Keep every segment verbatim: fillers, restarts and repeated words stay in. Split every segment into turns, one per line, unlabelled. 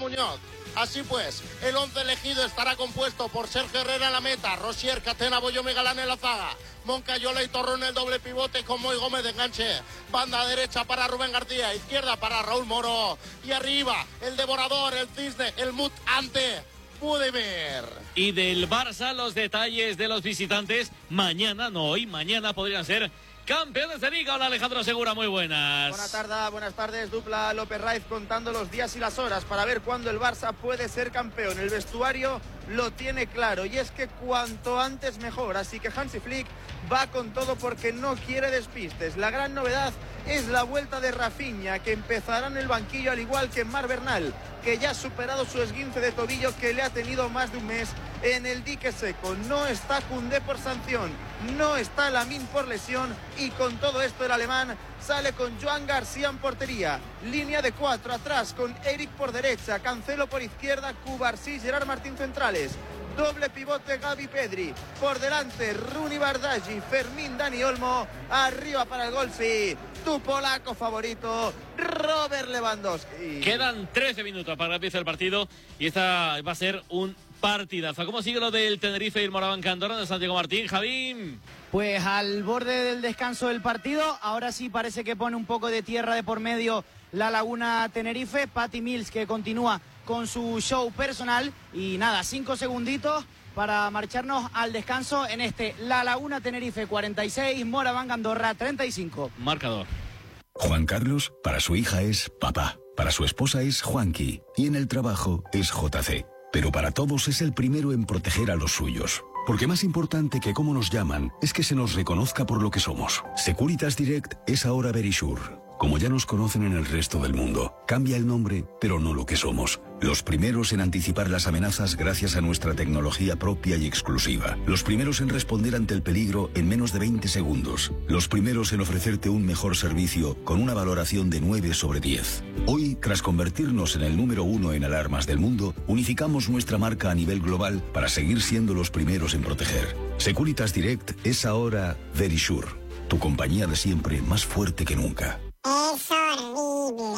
Muñoz. Así pues, el once elegido estará compuesto por Sergio Herrera en la meta, Rosier, Catena, Boyome, Galán en la zaga, Moncayola y Torro en el doble pivote con Moy Gómez de enganche, banda derecha para Rubén García, izquierda para Raúl Moro y arriba el devorador, el cisne, el mutante Budimir.
Y del Barça, los detalles de los visitantes mañana, no hoy, mañana podrían ser campeones de Liga. Hola Alejandro Segura, muy buenas.
Buenas tardes, buenas tardes. Dupla López Raiz contando los días y las horas para ver cuándo el Barça puede ser campeón. El vestuario lo tiene claro y es que cuanto antes mejor. Así que Hansi Flick va con todo porque no quiere despistes. La gran novedad es la vuelta de Rafinha, que empezará en el banquillo al igual que Mar Bernal, que ya ha superado su esguince de tobillo que le ha tenido más de un mes en el dique seco. No está Koundé por sanción, no está Lamine por lesión y con todo esto el alemán sale con Joan García en portería. Línea de cuatro atrás con Eric por derecha, Cancelo por izquierda, Cubarsí, Gerard Martín centrales. Doble pivote Gavi Pedri. Por delante Rooney Bardghji, Fermín Dani Olmo. Arriba para el gol, sí. Tu polaco favorito, Robert Lewandowski.
Quedan trece minutos para que empiece el partido y esta va a ser un partidazo. ¿Cómo sigue lo del Tenerife y el Morabanca Andorra de Santiago Martín, Javín?
Pues al borde del descanso del partido, ahora sí parece que pone un poco de tierra de por medio la Laguna Tenerife. Patty Mills que continúa con su show personal y nada, cinco segunditos para marcharnos al descanso en este La Laguna Tenerife cuarenta y seis, Morabanca Andorra treinta y cinco.
Marcador.
Juan Carlos, para su hija es papá, para su esposa es Juanqui y en el trabajo es J C. Pero para todos es el primero en proteger a los suyos. Porque más importante que cómo nos llaman es que se nos reconozca por lo que somos. Securitas Direct es ahora Verisure. Como ya nos conocen en el resto del mundo, cambia el nombre, pero no lo que somos. Los primeros en anticipar las amenazas gracias a nuestra tecnología propia y exclusiva. Los primeros en responder ante el peligro en menos de veinte segundos. Los primeros en ofrecerte un mejor servicio con una valoración de nueve sobre diez. Hoy, tras convertirnos en el número uno en alarmas del mundo, unificamos nuestra marca a nivel global para seguir siendo los primeros en proteger. Securitas Direct es ahora Verisure, tu compañía de siempre más fuerte que nunca.
Es horrible,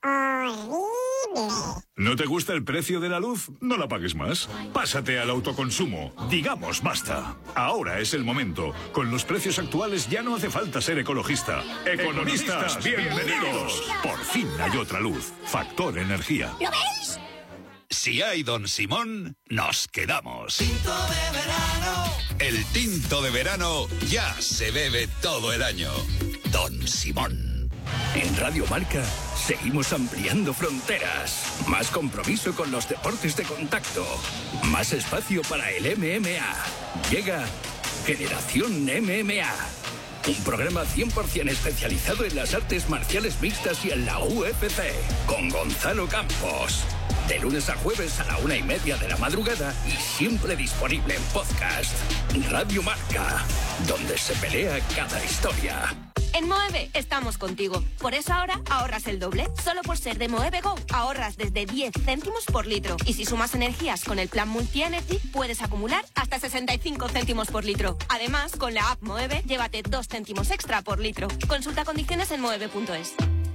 horrible.
¿No te gusta el precio de la luz? No la pagues más. Pásate al autoconsumo. Digamos basta. Ahora es el momento. Con los precios actuales ya no hace falta ser ecologista. Economistas, bienvenidos. Por fin hay otra luz. Factor Energía.
¿Lo veis?
Si hay Don Simón, nos quedamos.
Tinto de verano.
El tinto de verano ya se bebe todo el año. Don Simón.
En Radio Marca seguimos ampliando fronteras. Más compromiso con los deportes de contacto. Más espacio para el M M A. Llega Generación M M A. Un programa cien por ciento especializado en las artes marciales mixtas y en la U F C. Con Gonzalo Campos. De lunes a jueves a la una y media de la madrugada y siempre disponible en podcast. Radio Marca, donde se pelea cada historia.
En Moeve estamos contigo. Por eso ahora ahorras el doble. Solo por ser de Moeve Go ahorras desde diez céntimos por litro. Y si sumas energías con el plan Multi Energy, puedes acumular hasta sesenta y cinco céntimos por litro. Además, con la app Moeve, llévate dos céntimos extra por litro. Consulta condiciones en moeve punto es.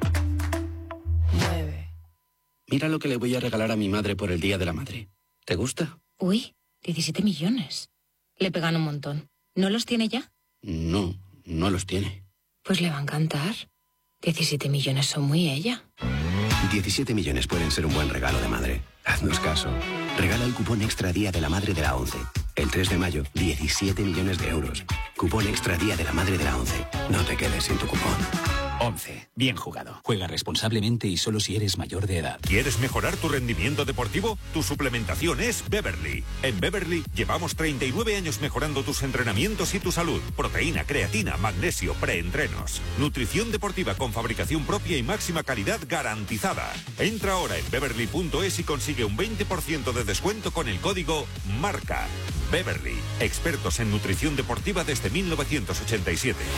Moeve. Mira lo que le voy a regalar a mi madre por el Día de la Madre. ¿Te gusta?
Uy, diecisiete millones. Le pegan un montón. ¿No los tiene ya?
No, no los tiene.
Pues le va a encantar. diecisiete millones son muy ella.
diecisiete millones pueden ser un buen regalo de madre. Haznos caso. Regala el cupón Extra Día de la Madre de la ONCE. El tres de mayo, diecisiete millones de euros. Cupón Extra Día de la Madre de la ONCE. No te quedes sin tu cupón.
once. Bien jugado. Juega responsablemente y solo si eres mayor de edad.
¿Quieres mejorar tu rendimiento deportivo? Tu suplementación es Beverly. En Beverly llevamos treinta y nueve años mejorando tus entrenamientos y tu salud. Proteína, creatina, magnesio, preentrenos. Nutrición deportiva con fabricación propia y máxima calidad garantizada. Entra ahora en beverly punto es y consigue un veinte por ciento de descuento con el código MARCA. Beverly, expertos en nutrición deportiva desde mil novecientos ochenta y siete.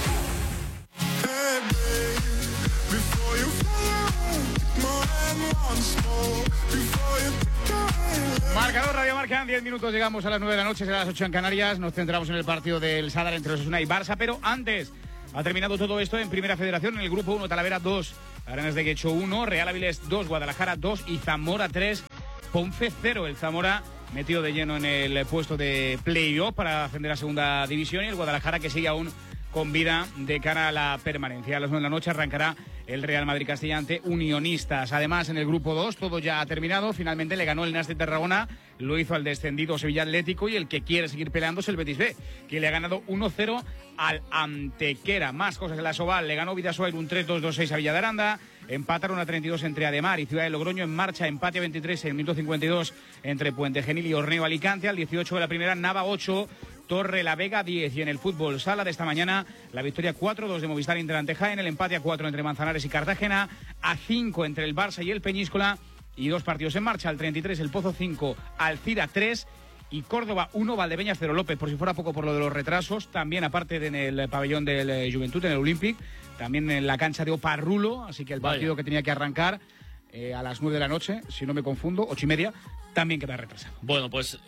Marcador Radio Marca, diez minutos, llegamos a las nueve de la noche, será las ocho en Canarias. Nos centramos en el partido del Sadar entre Osasuna y Barça, pero antes ha terminado todo esto en Primera Federación. En el grupo uno, Talavera dos, Arenas de Guecho uno, Real Avilés dos, Guadalajara dos y Zamora tres. Ponce cero. El Zamora metido de lleno en el puesto de playoff para ascender a segunda división, y el Guadalajara que sigue aún con vida de cara a la permanencia. A las nueve de la noche arrancará el Real Madrid Castilla ante Unionistas. Además, en el grupo dos todo ya ha terminado. Finalmente le ganó el Nás de Tarragona, lo hizo al descendido Sevilla Atlético, y el que quiere seguir peleando es el Betis B, que le ha ganado uno cero al Antequera. Más cosas en la Soval, le ganó Vidasoa un tres dos dos seis a Villa de Aranda. Empataron a treinta y dos entre Ademar y Ciudad de Logroño. En marcha, empate a veintitrés en el minuto cincuenta y dos entre Puente Genil y Horneo Alicante. Al dieciocho de la primera, Nava ocho, Torre la Vega diez. Y en el fútbol sala de esta mañana, la victoria cuatro dos de Movistar Inter ante Jaén, el empate a cuatro entre Manzanares y Cartagena, a cinco entre el Barça y el Peñíscola, y dos partidos en marcha. Al treinta y tres, el Pozo cinco, Alcira tres y Córdoba uno, Valdepeñas cero. López, por si fuera poco por lo de los retrasos, también aparte de en el pabellón del eh, Juventud, en el Olympic, también en la cancha de Oparrulo, así que el partido Vaya. que tenía que arrancar eh, a las nueve de la noche, si no me confundo, ocho y media, también queda retrasado.
Bueno, pues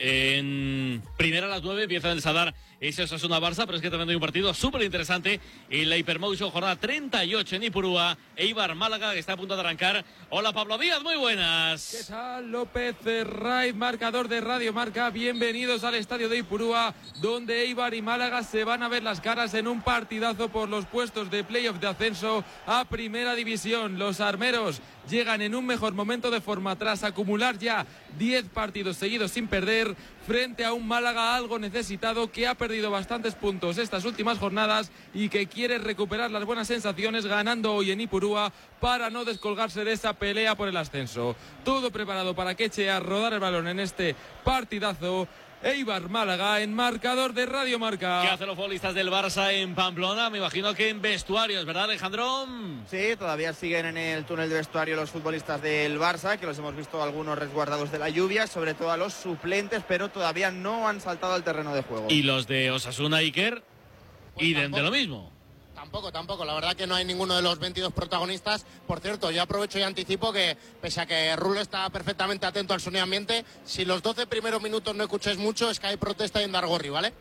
en primera a las nueve empieza a desatar ese Osasuna Barça, pero es que también hay un partido súper interesante en la Hypermotion, jornada treinta y ocho en Ipurúa, Eibar Málaga, que está a punto de arrancar. Hola Pablo Díaz, muy buenas.
¿Qué tal? López Raiz, marcador de Radio Marca. Bienvenidos al estadio de Ipurúa, donde Eibar y Málaga se van a ver las caras en un partidazo por los puestos de playoff de ascenso a Primera División. Los armeros llegan en un mejor momento de forma tras acumular ya diez partidos seguidos sin perder, frente a un Málaga algo necesitado, que ha perdido bastantes puntos estas últimas jornadas y que quiere recuperar las buenas sensaciones ganando hoy en Ipurúa para no descolgarse de esa pelea por el ascenso. Todo preparado para que eche a rodar el balón en este partidazo. Eibar Málaga en marcador de Radio Marca.
¿Qué hacen los futbolistas del Barça en Pamplona? Me imagino que en vestuarios, ¿verdad, Alejandro?
Sí, todavía siguen en el túnel de vestuario los futbolistas del Barça, que los hemos visto algunos resguardados de la lluvia, sobre todo a los suplentes, pero todavía no han saltado al terreno de juego.
¿Y los de Osasuna Iker?
Pues
¿Y de,
tampoco.
de lo mismo?
Tampoco, tampoco. La verdad que no hay ninguno de los veintidós protagonistas. Por cierto, yo aprovecho y anticipo que, pese a que Rulo está perfectamente atento al sonido ambiente, si los doce primeros minutos no escucháis mucho, es que hay protesta en Dargorri, ¿vale?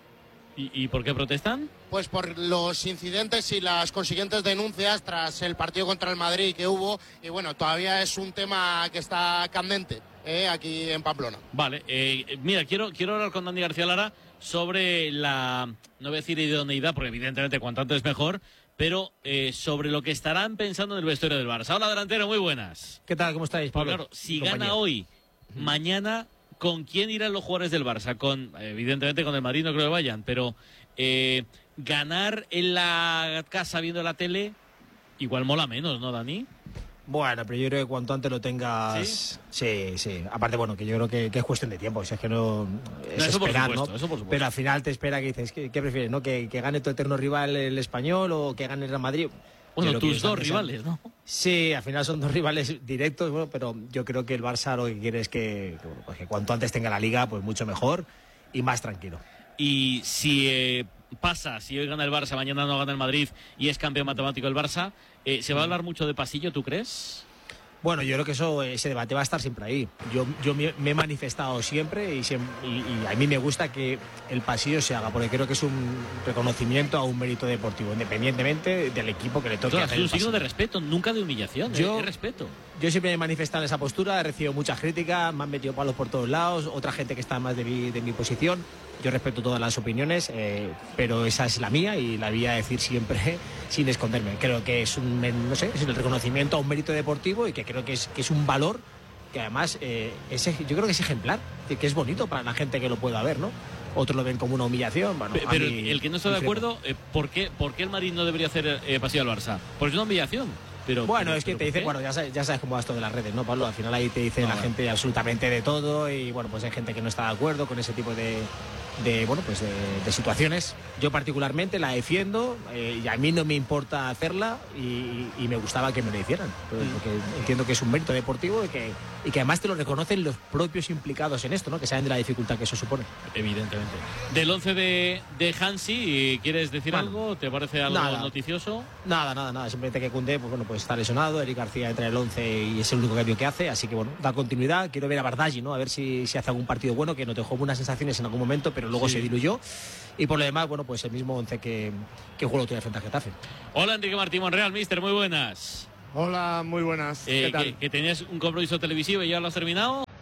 ¿Y, ¿Y por qué protestan?
Pues por los incidentes y las consiguientes denuncias tras el partido contra el Madrid que hubo. Y bueno, todavía es un tema que está candente eh, aquí en Pamplona.
Vale, eh, mira, quiero, quiero hablar con Dani García Lara sobre la, no voy a decir idoneidad, porque evidentemente cuanto antes mejor, pero eh, sobre lo que estarán pensando en el vestuario del Barça. Hola, delantero, muy buenas.
¿Qué tal? ¿Cómo estáis, Pablo?
Pues claro, si
Compañía.
gana hoy, uh-huh. mañana, ¿con quién irán los jugadores del Barça? Con, evidentemente con el Madrid no creo que vayan, pero eh, ganar en la casa viendo la tele igual mola menos, ¿no, Dani?
Bueno, pero yo creo que cuanto antes lo tengas... Sí, sí. sí. Aparte, bueno, que yo creo que, que es cuestión de tiempo. O sea, es que no... Es
no, eso
esperar,
por supuesto,
¿no?
Eso por supuesto.
Pero al final te espera que dices, ¿qué, qué prefieres, no? ¿Que, ¿Que gane tu eterno rival el Español o que gane el Real Madrid?
Bueno, tus dos rivales, ¿no?
Sí, al final son dos rivales directos, bueno, pero yo creo que el Barça lo que quiere es que, que, bueno, pues que cuanto antes tenga la Liga, pues mucho mejor y más tranquilo.
Y si eh, pasa, si hoy gana el Barça, mañana no gana el Madrid y es campeón matemático el Barça, eh, ¿se va a hablar mucho de pasillo, tú crees?
Bueno, yo creo que eso, ese debate va a estar siempre ahí. Yo, yo me, me he manifestado siempre y, siempre y, y a mí me gusta que el pasillo se haga, porque creo que es un reconocimiento a un mérito deportivo, independientemente del equipo que le toque
Claro,
hacer
es un
el
signo
pasillo.
de respeto, nunca de humillación,
Yo-
eh, de respeto.
Yo siempre me he manifestado en esa postura, he recibido muchas críticas, me han metido palos por todos lados, otra gente que está más de mi, de mi posición. Yo respeto todas las opiniones, eh, pero esa es la mía y la voy a decir siempre sin esconderme. Creo que es un, no sé, es el reconocimiento a un mérito deportivo y que creo que es, que es un valor que además eh, es, yo creo que es ejemplar, que que es bonito para la gente que lo pueda ver, ¿no? Otros lo ven como una humillación. Bueno,
Pe-
a
Pero
mí
el que no está de
discrepo.
acuerdo, eh, ¿por, qué, ¿por qué el Madrid no debería hacer eh, pasillo al Barça? Porque es una humillación. Pero,
Bueno,
pero-
es que
pero
te
¿por
dicen,
qué?
bueno, ya sabes, ya sabes cómo va esto de las redes, ¿no, Pablo? Al final ahí te dice
No,
la
bueno.
gente absolutamente de todo y, bueno, pues hay gente que no está de acuerdo con ese tipo de, de bueno, pues de, de situaciones. Yo particularmente la defiendo eh, y a mí no me importa hacerla y, y me gustaba que me lo hicieran, pues, porque entiendo que es un mérito deportivo y que, y que además te lo reconocen los propios implicados en esto, ¿no? Que saben de la dificultad que eso supone.
Evidentemente. Del once de, de Hansi, ¿quieres decir
Bueno,
algo? ¿Te parece algo
nada.
noticioso?
Nada, nada, nada. Simplemente que Koundé, pues bueno, pues está lesionado. Eric García entra en el once y es el único cambio que hace. Así que bueno, da continuidad. Quiero ver a Bardaggi, ¿no? A ver si, si hace algún partido bueno, que nos dejó buenas sensaciones en algún momento, pero luego
Sí.
se diluyó. Y por lo demás, bueno, pues el mismo once que, que jugó el otro día frente a Getafe.
Hola, Enrique Martín Monreal, mister, muy buenas.
Hola, muy buenas.
Eh,
¿Qué tal?
que, que tenías un compromiso televisivo y ya lo has terminado.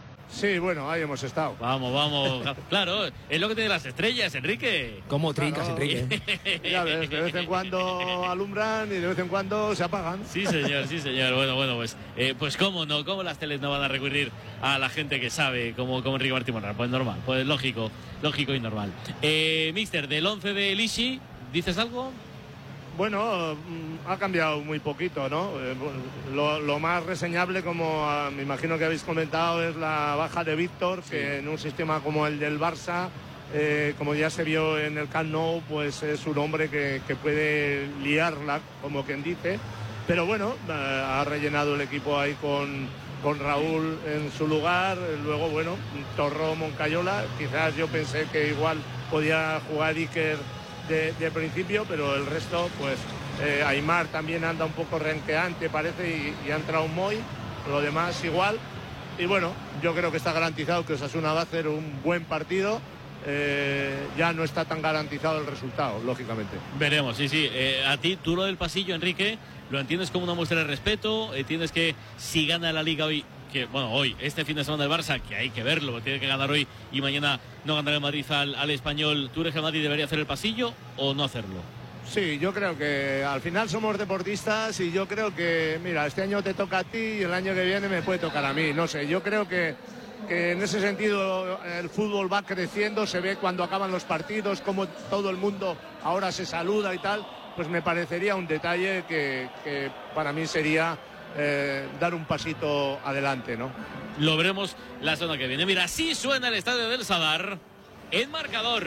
Sí, bueno, ahí hemos estado.
Vamos, vamos. Claro, es lo que tiene las estrellas, Enrique.
¿Cómo trincas,
Claro.
Enrique?
Ya ves, de vez en cuando alumbran y de vez en cuando se apagan.
Sí, señor, sí, señor. Bueno, bueno, pues, eh, pues cómo no, cómo las teles no van a recurrir a la gente que sabe, como, como Enrique Martín Morral. Pues normal, pues lógico, lógico y normal. Eh, mister, del once de Lishi, ¿dices algo?
Bueno, mm, ha cambiado muy poquito, ¿no? Eh, lo, lo más reseñable, como ah, me imagino que habéis comentado, es la baja de Víctor, sí. que en un sistema como el del Barça, eh, como ya se vio en el Camp Nou, pues es un hombre que, que puede liarla, como quien dice. Pero bueno, eh, ha rellenado el equipo ahí con, con Raúl en su lugar. Luego, bueno, Torró, Moncayola. Quizás yo pensé que igual podía jugar Iker De, de principio, pero el resto, pues eh, Aimar también anda un poco renqueante, parece, y, y ha entrado Moy, lo demás igual. Y bueno, yo creo que está garantizado que Osasuna va a hacer un buen partido. Eh, ya no está tan garantizado el resultado, lógicamente.
Veremos, sí, sí. Eh, a ti, tú lo del pasillo, Enrique, ¿lo entiendes como una muestra de respeto? ¿Entiendes que si gana la Liga hoy, que bueno, hoy, este fin de semana del Barça, que hay que verlo, tiene que ganar hoy y mañana no ganará el Madrid al, al Español, ¿tú crees que el Madrid debería hacer el pasillo o no hacerlo?
Sí, yo creo que al final somos deportistas y yo creo que, mira, este año te toca a ti y el año que viene me puede tocar a mí, no sé, yo creo que, que en ese sentido el fútbol va creciendo, se ve cuando acaban los partidos, como todo el mundo ahora se saluda y tal, pues me parecería un detalle que, que para mí sería Eh, dar un pasito adelante, ¿no?
Lo veremos la semana que viene. Mira, así suena el estadio del Sadar en marcador.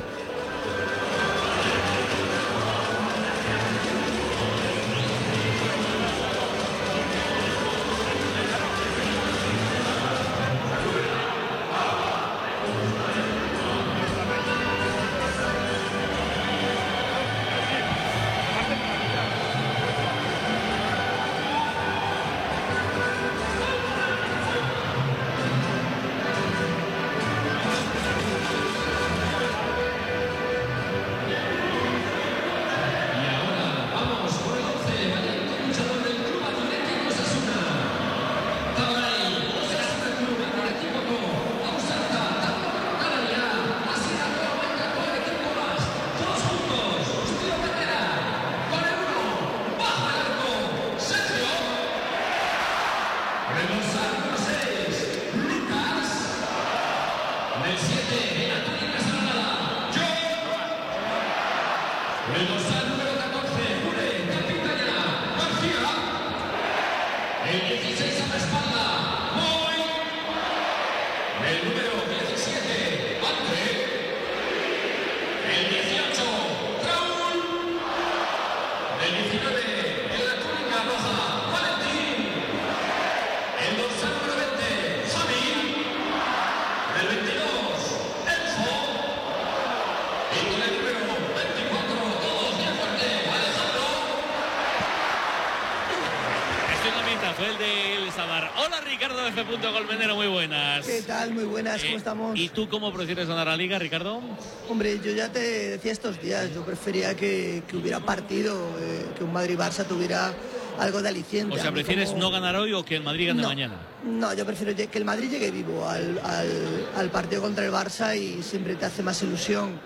Colmenero, muy buenas.
¿Qué tal? Muy buenas, ¿cómo
eh,
estamos?
¿Y tú cómo prefieres ganar la Liga, Ricardo?
Hombre, yo ya te decía estos días, yo prefería que, que hubiera partido, eh, que un Madrid-Barça tuviera algo de aliciente.
O sea, ¿prefieres
como...
no ganar hoy o que el Madrid gane
no,
mañana?
No, yo prefiero que el Madrid llegue vivo al, al, al partido contra el Barça y siempre te hace más ilusión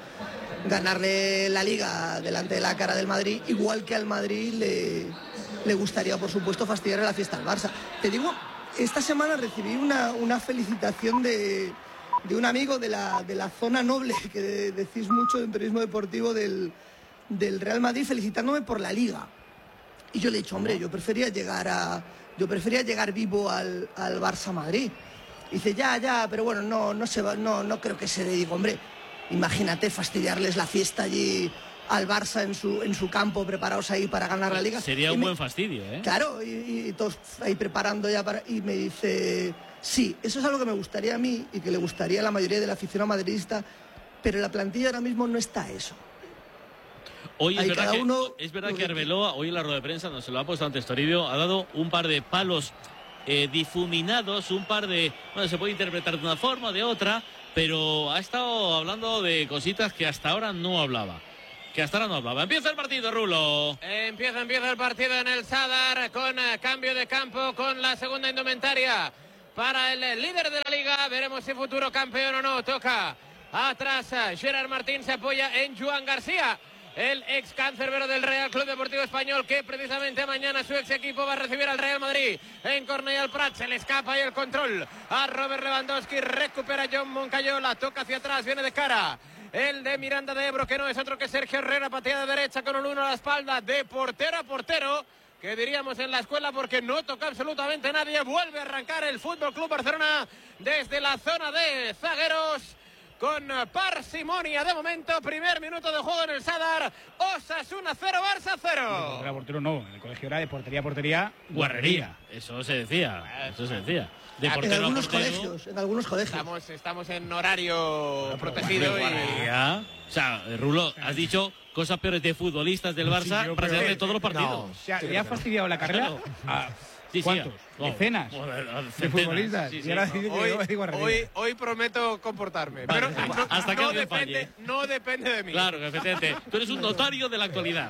ganarle la Liga delante de la cara del Madrid, igual que al Madrid le, le gustaría, por supuesto, fastidiarle la fiesta al Barça. Te digo... Esta semana recibí una, una felicitación de, de un amigo de la, de la zona noble, que de, decís mucho en periodismo deportivo del, del Real Madrid, felicitándome por la Liga. Y yo le he dicho, hombre, yo prefería llegar, a, yo prefería llegar vivo al, al Barça Madrid. Y dice, ya, ya, pero bueno, no, no, se va, no, no creo que se le diga, hombre, imagínate fastidiarles la fiesta allí al Barça en su, en su campo, preparados ahí para ganar la Liga.
Sería
y
un
me,
buen fastidio, ¿eh?
Claro, y, y todos ahí preparando ya para... Y me dice, sí, eso es algo que me gustaría a mí y que le gustaría a la mayoría de la afición madridista, pero la plantilla ahora mismo no está eso.
Hoy es
ahí
verdad,
cada
que,
uno
es verdad que Arbeloa, hoy en la rueda de prensa, no se lo ha puesto antes Toribio, ha dado un par de palos eh, difuminados, un par de... Bueno, se puede interpretar de una forma, de otra, pero ha estado hablando de cositas que hasta ahora no hablaba. Que hasta ahora no hablaba. Empieza el partido, Rulo.
Empieza, empieza el partido en el Sadar con uh, cambio de campo con la segunda indumentaria para el líder de la Liga, Málaga. Veremos si futuro campeón o no. Toca atrás. Gerard Martín se apoya en Joan García, el ex cancerbero del Real Club Deportivo Español, que precisamente mañana su ex equipo va a recibir al Real Madrid en Cornellà al Prat. Se le escapa ahí el control a Robert Lewandowski. Recupera John Moncayola. Toca hacia atrás. Viene de cara el de Miranda de Ebro, que no es otro que Sergio Herrera. Patea de derecha con un uno a la espalda, de portero a portero, que diríamos en la escuela, porque no toca absolutamente nadie. Vuelve a arrancar el Fútbol Club Barcelona desde la zona de zagueros con parsimonia de momento. Primer minuto de juego en el Sadar. Osasuna cero, Barça cero.
De portero no, en el colegio era de portería a portería, guarrería.
Eso se decía, eso se decía. De
en
portero
algunos
a portero.
colegios, en algunos colegios.
Estamos, estamos en horario protegido. Y...
O sea, Rulo, has dicho cosas peores de futbolistas del Barça
Sí,
para
pero-
de todos los partidos.
No, o sea, le ha fastidiado la carrera a
Sí, sí,
¿cuántos?
no,
Decenas
joder,
de
centenas,
futbolistas.
sí, sí.
Y ahora dice que
Hoy,
yo digo guarrería.
hoy, hoy prometo comportarme.
Vale,
pero no,
hasta que
no
alguien
depende,
falle.
no depende de mí.
Claro, que efectivamente. Tú eres un notario de la actualidad.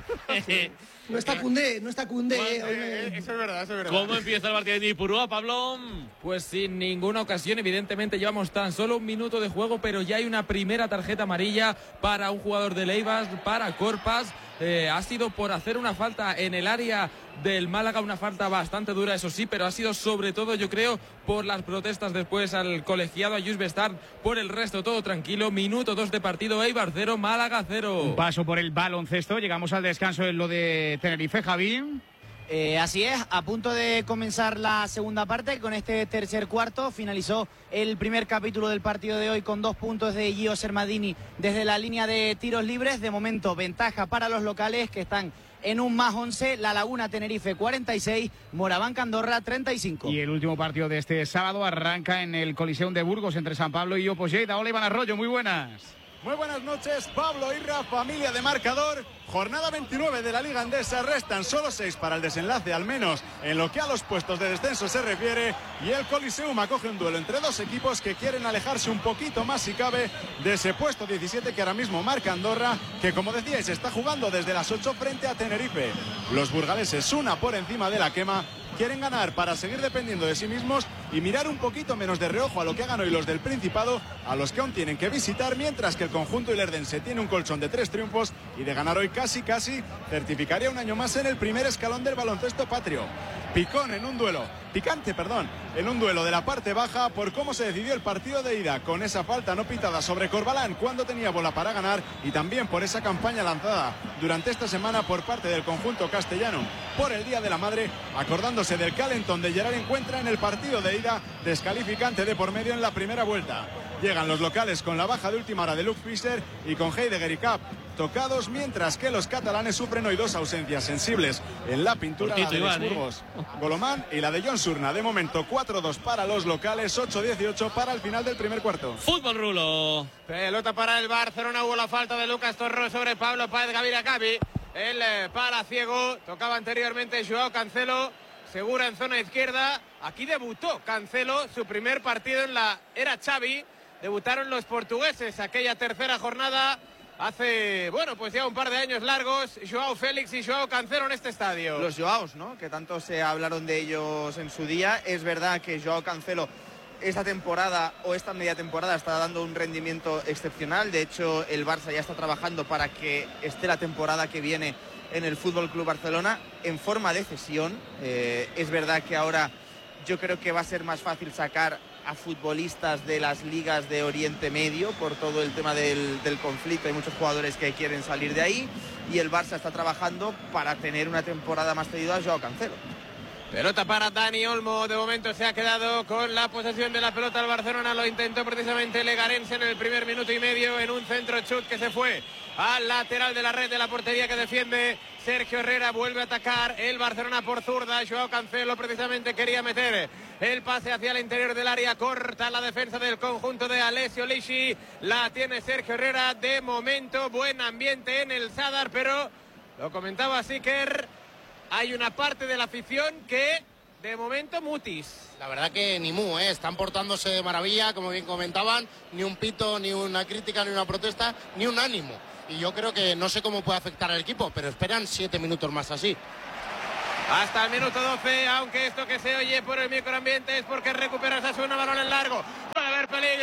No está Cundé, no está Cundé.
Eh,
hoy me-
eh, eso es verdad, eso es verdad.
¿Cómo empieza el partido de Ipurúa, Pablo?
Pues sin ninguna ocasión, evidentemente llevamos tan solo un minuto de juego, pero ya hay una primera tarjeta amarilla para un jugador de Leivas, para Corpas. Eh, ha sido por hacer una falta en el área del Málaga, una falta bastante dura, eso sí, pero ha sido sobre todo, yo creo, por las protestas después al colegiado, a Lluís Bestard. Por el resto, todo tranquilo. Minuto dos de partido, Eibar cero, Málaga cero.
Un paso por el baloncesto. Llegamos al descanso en lo de Tenerife, Javi.
Eh, así es, a punto de comenzar la segunda parte. Con este tercer cuarto finalizó el primer capítulo del partido de hoy con dos puntos de Gio Sermadini desde la línea de tiros libres. De momento, ventaja para los locales, que están en un más once. La Laguna Tenerife cuarenta y seis, Moraván Andorra treinta y cinco.
Y el último partido de este sábado arranca en el Coliseum de Burgos entre San Pablo y Opos Lleida. Hola, Iván Arroyo, muy buenas.
Muy buenas noches, Pablo Irra, familia de marcador. Jornada veintinueve de la Liga Andesa, restan solo seis para el desenlace, al menos en lo que a los puestos de descenso se refiere. Y el Coliseum acoge un duelo entre dos equipos que quieren alejarse un poquito más, si cabe, de ese puesto diecisiete que ahora mismo marca Andorra, que como decíais está jugando desde las ocho frente a Tenerife. Los burgaleses, una por encima de la quema, quieren ganar para seguir dependiendo de sí mismos y mirar un poquito menos de reojo a lo que hagan hoy los del Principado, a los que aún tienen que visitar, mientras que el conjunto ilerdense tiene un colchón de tres triunfos y de ganar hoy casi casi certificaría un año más en el primer escalón del baloncesto patrio. Picón en un duelo, picante, perdón, en un duelo de la parte baja por cómo se decidió el partido de ida, con esa falta no pitada sobre Corbalán cuando tenía bola para ganar, y también por esa campaña lanzada durante esta semana por parte del conjunto castellano por el Día de la Madre, acordándose del calentón de Gerard Encuentra en el partido de ida, descalificante de por medio en la primera vuelta. Llegan los locales con la baja de última hora de Luke Fischer y con Heidegger y Kapp tocados, mientras que los catalanes sufren hoy dos ausencias sensibles en la pintura,
Cortito,
la de
Iván,
Luis
¿eh?
Burgos, Golomán y la de John Surna. De momento cuatro dos para los locales, ocho dieciocho para el final del primer cuarto.
Fútbol, Rulo.
Pelota para el Barcelona. Hubo la falta de Lucas Torró sobre Pablo Páez Gavira Gavi. El eh, palaciego. Tocaba anteriormente Joao Cancelo. Segura en zona izquierda. Aquí debutó Cancelo. Su primer partido en la era Xavi. Debutaron los portugueses aquella tercera jornada. Hace, bueno, pues ya un par de años largos, Joao Félix y Joao Cancelo en este estadio.
Los Joaos, ¿no? Que tanto se hablaron de ellos en su día. Es verdad que Joao Cancelo esta temporada o esta media temporada está dando un rendimiento excepcional. De hecho, el Barça ya está trabajando para que esté la temporada que viene en el Fútbol Club Barcelona en forma de cesión. Eh, es verdad que ahora yo creo que va a ser más fácil sacar a futbolistas de las ligas de Oriente Medio por todo el tema del, del conflicto. Hay muchos jugadores que quieren salir de ahí y el Barça está trabajando para tener una temporada más cedida a Joao Cancelo.
Pelota para Dani Olmo. De momento se ha quedado con la posesión de la pelota el Barcelona. Lo intentó precisamente Legarense en el primer minuto y medio en un centro chut que se fue al lateral de la red de la portería que defiende Sergio Herrera. Vuelve a atacar el Barcelona por zurda. Joao Cancelo precisamente quería meter el pase hacia el interior del área. Corta la defensa del conjunto de Alessio Lisci. La tiene Sergio Herrera. De momento buen ambiente en el Sadar, pero lo comentaba Siker, hay una parte de la afición que de momento mutis.
La verdad que ni mu, ¿eh? Están portándose de maravilla, como bien comentaban. Ni un pito, ni una crítica, ni una protesta, ni un ánimo. Y yo creo que no sé cómo puede afectar al equipo, pero esperan siete minutos más así.
Hasta el minuto doce, aunque esto que se oye por el microambiente es porque recupera Osasuna, balón en largo. Puede haber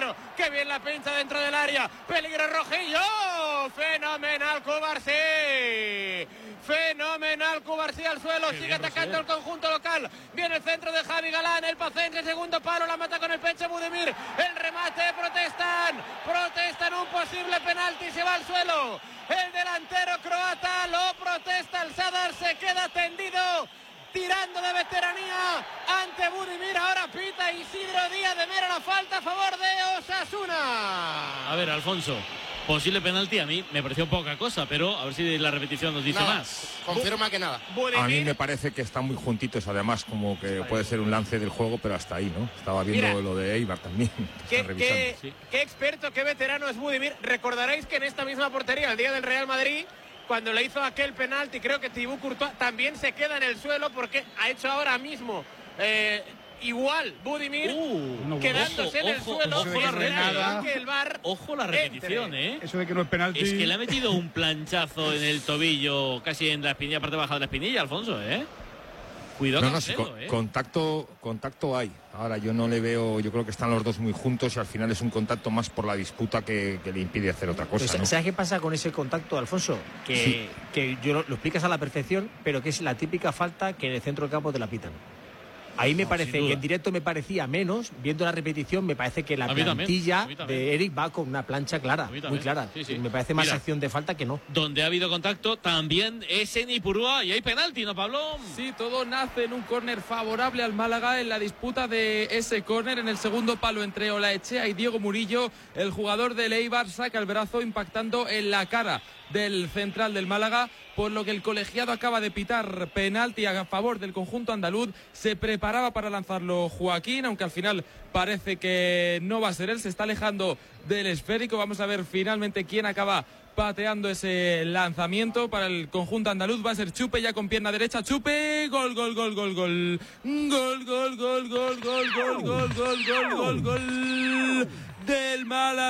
Cero. ¡Qué bien la pincha dentro del área! ¡Peligro Rojillo! ¡Fenomenal Cubarsí! ¡Fenomenal Cubarsí al suelo! Sigue atacando el conjunto local. Viene el centro de Javi Galán, el pacense, segundo palo, la mata con el pecho Budimir. El remate, protestan, protestan un posible penalti, se va al suelo. El delantero croata lo protesta, el Sadar se queda tendido, tirando de veteranía ante Budimir. Ahora pita Isidro Díaz de Mera la falta a favor de Osasuna.
A ver, Alfonso, posible penalti a mí me pareció poca cosa, pero a ver si la repetición nos dice
nada,
más.
Confirma que nada.
A mí me parece que están muy juntitos, además, como que puede ser un lance del juego, pero hasta ahí, ¿no? Estaba viendo
Mira,
lo de Eibar también.
Qué, qué, sí. qué experto, qué veterano es Budimir. Recordaréis que en esta misma portería, el día del Real Madrid, cuando le hizo aquel penalti, creo que Thibaut Courtois también se queda en el suelo porque ha hecho ahora mismo eh, igual Budimir, uh, quedándose ojo, en el ojo, suelo.
Ojo, la
re- que el bar
ojo la repetición,
entre.
¿eh?
Eso de que no es penalti.
Es que le ha metido un planchazo en el tobillo, casi en la espinilla, parte baja de la espinilla, Alfonso, ¿eh? Cuidado,
no, no, sí, con,
¿eh?
contacto, contacto hay. Ahora yo no le veo, yo creo que están los dos muy juntos y al final es un contacto más por la disputa que, que le impide hacer otra cosa,
pues,
¿no?
¿Sabes qué pasa con ese contacto, Alfonso? Que, sí. que yo lo, lo explicas a la perfección, pero que es la típica falta que en el centro del campo te la pitan. Ahí me no, parece que en directo me parecía menos, viendo la repetición me parece que la plantilla de Eric va con una plancha clara, muy clara. Sí, sí. Me parece más Mira, acción de falta que no.
Donde ha habido contacto también es en Ipurúa y hay penalti, ¿no, Pablo?
Sí, todo nace en un córner favorable al Málaga en la disputa de ese córner en el segundo palo entre Olaechea y Diego Murillo. El jugador del Eibar saca el brazo impactando en la cara del central del Málaga, por lo que el colegiado acaba de pitar penalti a favor del conjunto andaluz. Se preparaba para lanzarlo Joaquín, aunque al final parece que no va a ser él, se está alejando del esférico. Vamos a ver finalmente quién acaba pateando ese lanzamiento para el conjunto andaluz. Va a ser Chupe ya con pierna derecha. Chupe, gol, gol, gol, gol, gol. Gol, gol, gol, gol, gol, gol, gol, gol, gol, gol, gol del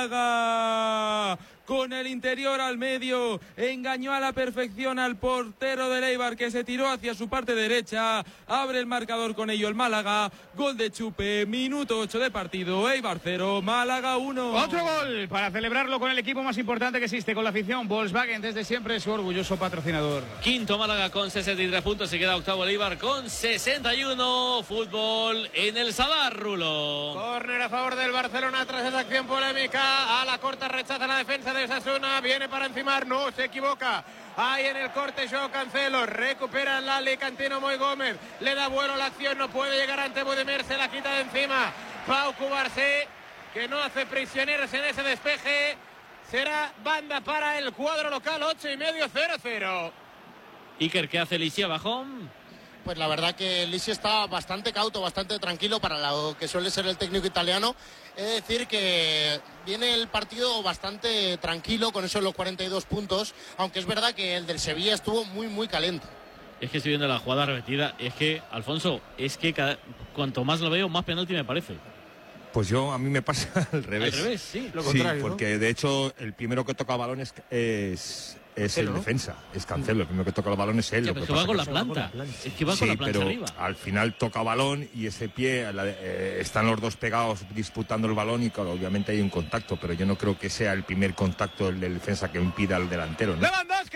Málaga. Con el interior al medio, engañó a la perfección al portero del Eibar, que se tiró hacia su parte derecha. Abre el marcador con ello el Málaga. Gol de Chupe, minuto ocho de partido. Eibar cero, Málaga uno.
Otro gol para celebrarlo con el equipo más importante que existe, con la afición. Volkswagen, desde siempre su orgulloso patrocinador.
Quinto Málaga con sesenta y tres puntos, se queda octavo el Eibar con sesenta y uno. Fútbol en el Sadar, Rulo.
Córner a favor del Barcelona tras esa acción polémica. A la corta rechaza la defensa de Osasuna, viene para encimar, no se equivoca. Ahí en el corte Joao Cancelo, recupera el alicantino Moy Gómez, le da vuelo a la acción, no puede llegar ante Budimir, se la quita de encima Pau Cubarsí, que no hace prisioneros en ese despeje. Será banda para el cuadro local, ocho y medio, cero cero.
Iker, ¿qué hace Lisi abajo?
Pues la verdad que Lisi está bastante cauto, bastante tranquilo para lo que suele ser el técnico italiano. Es decir que viene el partido bastante tranquilo con esos los cuarenta y dos puntos, aunque es verdad que el del Sevilla estuvo muy muy caliente.
Es que estoy viendo la jugada repetida, es que, Alfonso, es que cada, cuanto más lo veo, más penalti me parece.
Pues yo, a mí me pasa al revés.
Al revés, sí.
Lo contrario, sí, porque ¿no? De hecho el primero que toca balón es... es... Es Cancelo, el defensa, ¿no? Es Cancelo, el primero que toca el balón es él.
Sí, pero es que va con la planta. Es que va con la plancha
pero
arriba.
Al final toca balón y ese pie, la, eh, están los dos pegados disputando el balón y claro, obviamente hay un contacto, pero yo no creo que sea el primer contacto del, del defensa que impida al delantero, ¿no?
¡Lewandowski!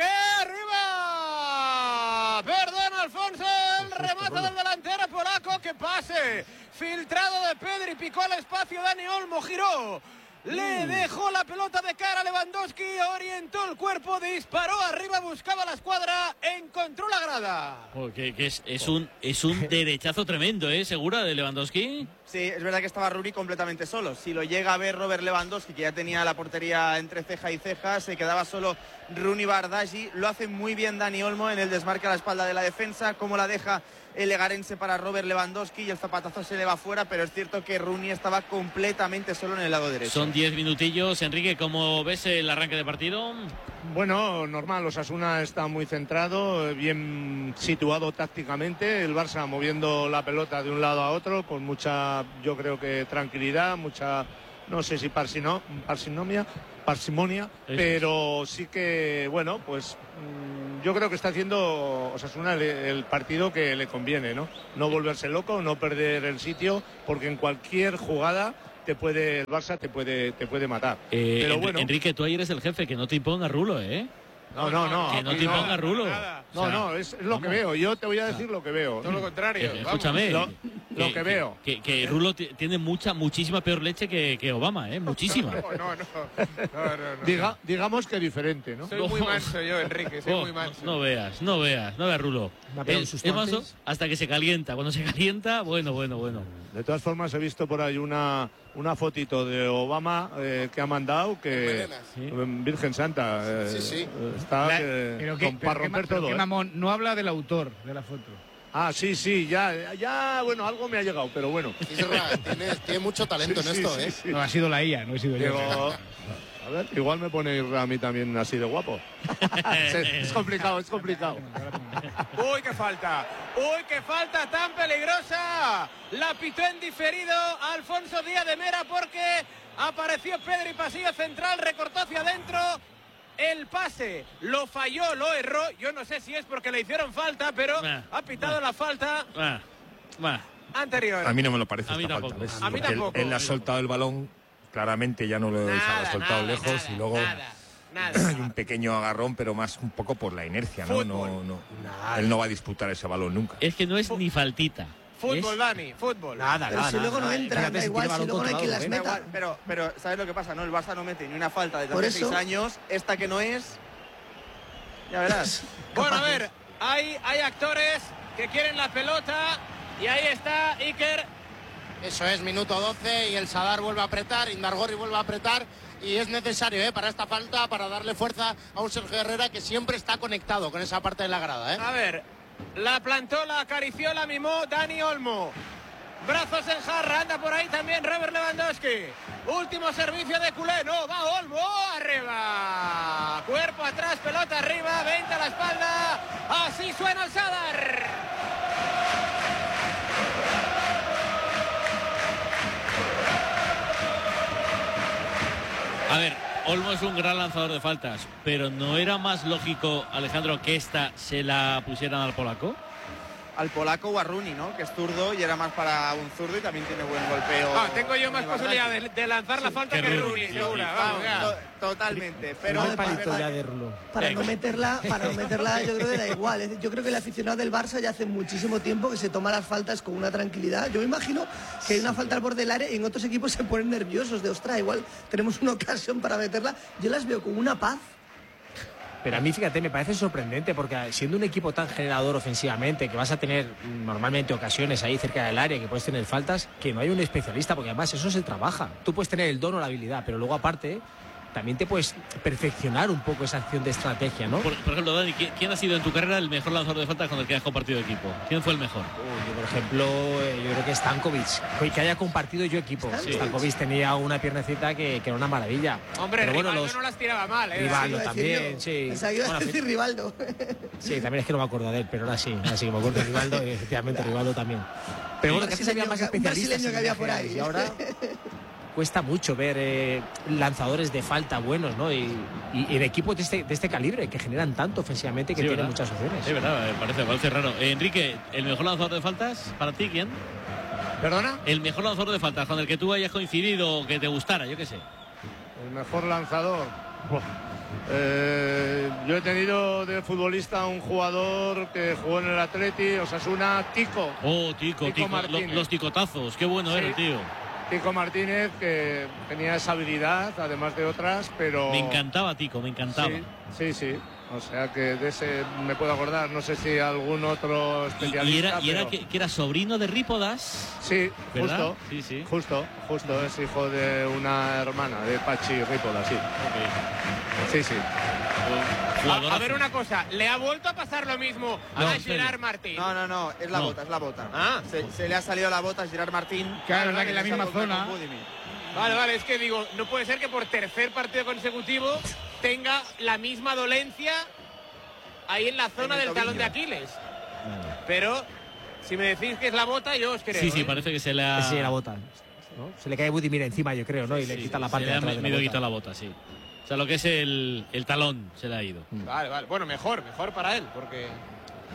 ¡Arriba! Perdón, Alfonso, el remate del delantero polaco, que pase. Filtrado de Pedri, picó al espacio, Dani Olmo giró. Le dejó la pelota de cara a Lewandowski, orientó el cuerpo, disparó arriba, buscaba la escuadra, encontró la grada.
Porque que es, es un es un derechazo tremendo, ¿eh? ¿Segura de Lewandowski?
Sí, es verdad que estaba Rooney completamente solo. Si lo llega a ver Robert Lewandowski, que ya tenía la portería entre ceja y ceja, se quedaba solo Rooney Bardghji. Lo hace muy bien Dani Olmo en el desmarque a la espalda de la defensa, como la deja el legarense para Robert Lewandowski y el zapatazo se le va fuera, pero es cierto que Rooney estaba completamente solo en el lado derecho.
Son diez minutillos. Enrique, ¿cómo ves el arranque de partido?
Bueno, normal, Osasuna está muy centrado, bien situado tácticamente, el Barça moviendo la pelota de un lado a otro con mucha, yo creo que tranquilidad, mucha, no sé si parsino, parsimonia, parsimonia, pero sí que, bueno, pues yo creo que está haciendo Osasuna el, el partido que le conviene, ¿no? No volverse loco, no perder el sitio, porque en cualquier jugada te puede, el Barça te puede, te puede matar.
Eh,
Pero
Enri-
bueno.
Enrique, tú ahí eres el jefe, que no te imponga Rulo, ¿eh?
No, no, no.
Que no
aquí
te imponga Rulo.
No,
O sea,
no, es, es lo que
vamos.
veo. Yo te voy a decir lo que veo.
Todo lo contrario.
Eh,
vamos.
escúchame.
Lo, lo que veo.
Que, que Rulo t- tiene mucha, muchísima peor leche que, que Obama, ¿eh? Muchísima.
No, no, no. no, no, no.
Diga, digamos que diferente, ¿no?
Soy muy manso yo, Enrique, soy
Oh,
muy manso.
No veas, no veas, no veas Rulo.
Me ha pegado un
Es,
susto
es manso
antes.
hasta que se calienta. Cuando se calienta, bueno, bueno, bueno.
De todas formas, he visto por ahí una, una fotito de Obama eh, que ha mandado que
Sí.
Virgen Santa eh,
Sí, sí.
está
La-
que-
pero
con-
qué,
para
pero qué
romper
ma- pero
todo.
qué
¿eh?
mamón, no habla del autor de la foto.
Ah, sí, sí, ya, ya, bueno, algo me ha llegado, pero bueno.
Isra, tiene, tiene mucho talento
Sí,
en
sí,
esto,
sí,
¿eh?
sí.
No, ha sido la I A, no he sido yo.
Digo, a ver, igual me pone a mí también así de guapo. es, es complicado, es complicado.
Uy, qué falta. Uy, qué falta tan peligrosa. La pitó en diferido Alfonso Díaz de Mera porque apareció Pedri pasillo central, recortó hacia adentro. El pase lo falló, lo erró. Yo no sé si es porque le hicieron falta, pero
Bah,
ha pitado la falta
Va, va.
anterior.
A mí no me lo parece
A mí
esta
tampoco.
falta, ¿ves?
A mí
Porque él-
tampoco.
Él, ha soltado el balón, claramente ya no lo
Nada,
ha soltado
nada,
lejos
nada,
y luego
nada, nada.
hay un pequeño agarrón, pero más un poco por la inercia, ¿no? No,
Fútbol.
no. Él no va a disputar ese balón nunca.
Es que no es ni faltita.
Fútbol,
Es-
Dani, fútbol.
Nada,
Pero
nada.
si luego no
nada.
entran,
Fíjate
da
si
igual,
tiene
si
balón
luego no hay quien
controlado,
las
¿eh?
Da
meta.
igual, pero, pero ¿sabes lo que pasa? No, el Barça no mete ni una falta desde
Por
hace
eso-
seis años. Esta que no es, ya verás.
Bueno, a ver, hay, hay actores que quieren la pelota y ahí está Iker.
Eso es, minuto doce y el Sadar vuelve a apretar, Indargorri vuelve a apretar y es necesario ¿eh? para esta falta, para darle fuerza a un Sergio Herrera que siempre está conectado con esa parte de la grada. ¿eh?
A ver, la plantó, la acarició, la mimó Dani Olmo. Brazos en jarra, anda por ahí también Robert Lewandowski. Último servicio de culé, no, va Olmo, arriba. Cuerpo atrás, pelota arriba, veinte a la espalda. Así suena el Sadar.
A ver, Olmo es un gran lanzador de faltas, pero ¿no era más lógico, Alejandro, que esta se la pusieran al polaco?
Al polaco o a Rooney, ¿no? Que es zurdo y era más para un zurdo y también tiene buen golpeo.
Ah, tengo yo más
Ibarra.
posibilidad de, de lanzar la falta
Que
que
Rooney,
Rooney,
sí,
segura.
sí.
Vamos, ya.
To- Totalmente, pero
No
es
hay palito
verdad
ya
que-
de Rulo.
Para no meterla, para no meterla, yo creo que da igual. Es decir, yo creo que el aficionado del Barça ya hace muchísimo tiempo que se toma las faltas con una tranquilidad. Yo me imagino que hay una falta al borde del área y en otros equipos se ponen nerviosos de ostras, igual tenemos una ocasión para meterla. Yo las veo con una paz.
Pero a mí, fíjate, me parece sorprendente porque siendo un equipo tan generador ofensivamente, que vas a tener normalmente ocasiones ahí cerca del área, que puedes tener faltas, que no hay un especialista, porque además eso se trabaja. Tú puedes tener el don o la habilidad, pero luego aparte también te puedes perfeccionar un poco esa acción de estrategia, ¿no?
Por, por ejemplo, Dani, ¿quién, quién ha sido en tu carrera el mejor lanzador de faltas con el que has compartido equipo? ¿Quién fue el mejor?
Uy, yo, por ejemplo, eh, yo creo que Stankovic, que haya compartido yo equipo.
Stankovic.
Stankovic tenía una piernecita que, que era una maravilla.
Hombre,
Pero bueno,
Rivaldo
los-
no las tiraba mal, ¿eh?
Rivaldo
Iba a decir
también,
yo.
sí.
Pensaba que iba a
Bueno,
decir Rivaldo.
Sí, también es que no me acuerdo de él, pero ahora sí, ahora sí que me acuerdo de Rivaldo y efectivamente Rivaldo también. Pero bueno,
Un
casi había más
brasileño que- un
especialistas
brasileño
en
que había
el
por ahí.
ajedrez, y ahora cuesta mucho ver eh, lanzadores de falta buenos, ¿no? Y, y en equipos de este, de este calibre que generan tanto ofensivamente que
Sí,
tienen
¿verdad?
muchas opciones.
Es verdad, me parece, parece raro. Eh, Enrique, ¿el mejor lanzador de faltas para ti quién?
¿Perdona?
El mejor lanzador de faltas con el que tú hayas coincidido o que te gustara, yo qué sé.
El mejor lanzador. Buah. Eh, yo he tenido de futbolista un jugador que jugó en el Atleti, Osasuna, Tico.
Oh, Tico,
Tico
Tico, lo-
Martínez.
los ticotazos, qué bueno
Sí.
era el tío.
Tico Martínez, que tenía esa habilidad, además de otras, pero...
Me encantaba Tico, me encantaba.
Sí, sí, sí. O sea que de ese me puedo acordar. No sé si algún otro
Y,
especialista.
y era, y era
pero-
que, que era sobrino de Rípodas.
Sí,
¿verdad?
justo.
Sí, sí.
Justo, justo. Es hijo de una hermana, de Pachi Rípoda, sí. Sí, sí.
A, a ver una cosa, ¿le ha vuelto a pasar lo mismo
No,
a
en serio.
Gerard Martín?
No, no, no, es la
No.
bota, es la bota.
Ah.
Se, se le ha salido la bota a Gerard Martín.
Claro, es la que en la
se
misma
ha tocado
zona.
con Budimir.
Vale, vale, es que digo, no puede ser que por tercer partido consecutivo tenga la misma dolencia ahí en la zona
En el
del talón
tobillo.
de Aquiles. Pero si me decís que es la bota, yo os creo.
Sí, sí,
¿eh?
parece que se le ha...
Sí, la bota. ¿no? Se le cae Budimir encima, yo creo, ¿no? Y le
Sí,
quita la
se
parte
le
de
ha
atrás de la
medio
bota.
quitado la bota, sí. O sea, lo que es el, el talón se le ha ido.
Vale, vale. Bueno, mejor, mejor para él, porque...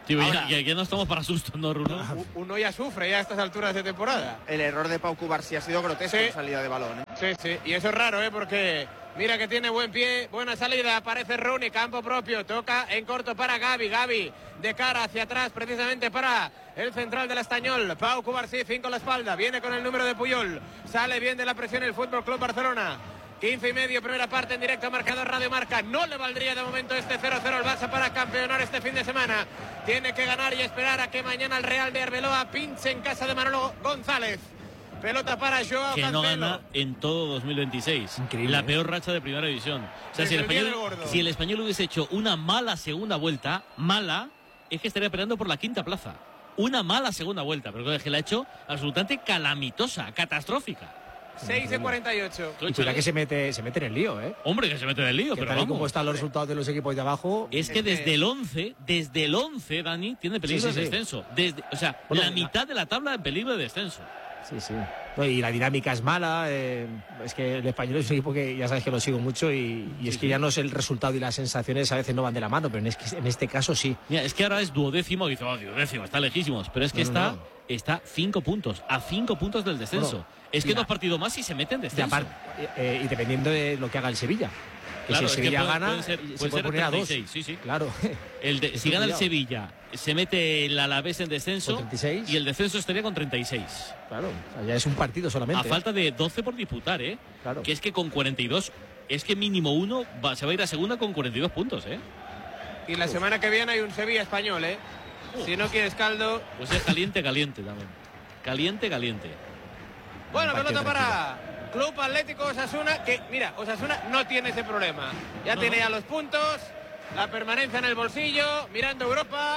Sí,
Ahora,
ya, ya no estamos para susto, ¿no, Rulo?
Uno ya sufre ya a estas alturas de temporada.
El error de Pau Cubarsí ha sido grotesco
Sí.
en salida de balón. ¿eh?
Sí, sí, y eso es raro, ¿eh? Porque mira que tiene buen pie, buena salida, aparece Rooney, campo propio, toca en corto para Gavi, Gavi de cara hacia atrás precisamente para el central del Estañol, Pau Cubarsí, cinco a la espalda, viene con el número de Puyol, sale bien de la presión el Fútbol Club Barcelona. quince y medio, primera parte en directo, marcador Radio Marca. No le valdría de momento este cero cero al Barça para campeonar este fin de semana. Tiene que ganar y esperar a que mañana el Real de Arbeloa pinche en casa de Manolo González. Pelota para Joao
Que
Cancelo.
no gana en todo dos mil veintiséis.
Increíble,
La
¿eh?
peor racha de primera división. O sea, si el,
Desde el día
español,
del gordo.
si el español hubiese hecho una mala segunda vuelta, mala, es que estaría peleando por la quinta plaza. Una mala segunda vuelta, pero es que la ha hecho absolutamente calamitosa, catastrófica.
seis de cuarenta y ocho.
Y cuidado que se mete, se mete en el lío, ¿eh?
Hombre, que se mete en el lío,
Que
pero
tal y
vamos.
como están los resultados de los equipos de abajo.
Es que desde el once, desde el once, Dani, tiene peligro
Sí, sí,
de
sí.
descenso. Desde, o sea,
Bueno,
la
la-
mitad de la tabla en peligro de descenso.
Sí, sí. No, y la dinámica es mala. eh, es que el español es un equipo que ya sabes que lo sigo mucho y, y es que ya no es el resultado y las sensaciones a veces no van de la mano, pero en, es que en este caso sí.
Mira, es que ahora es duodécimo, dice, oh, duodécimo, está lejísimos, pero es que
No, no,
está,
no.
está cinco puntos, a cinco puntos del descenso.
Bueno,
es que
y la-
dos partidos más y se meten en
Y,
descenso.
aparte, eh, y dependiendo de lo que haga el Sevilla. Que
Claro,
si el
es que
Sevilla
puede-
gana,
pueden ser-
se
pueden
puede
ser
poner a dos.
treinta y seis, sí, sí.
Claro.
El de-
Esto
si gana el
cuidado.
Sevilla, se mete el Alavés en descenso
Con treinta y seis.
y el descenso estaría con treinta y seis.
Claro, o sea, ya es un partido solamente.
A falta de doce por disputar, ¿eh?
Claro.
Que es que con cuarenta y dos, es que mínimo uno va- se va a ir a segunda con cuarenta y dos puntos, ¿eh?
Y la semana que viene hay un Sevilla español, ¿eh? Si no quieres caldo.
Pues es caliente, caliente también. Caliente, caliente.
Bueno,
Un partido
pelota para Club Atlético Osasuna, que mira, Osasuna no tiene ese problema. Ya
No,
tiene
no.
ya los puntos, la permanencia en el bolsillo, mirando Europa.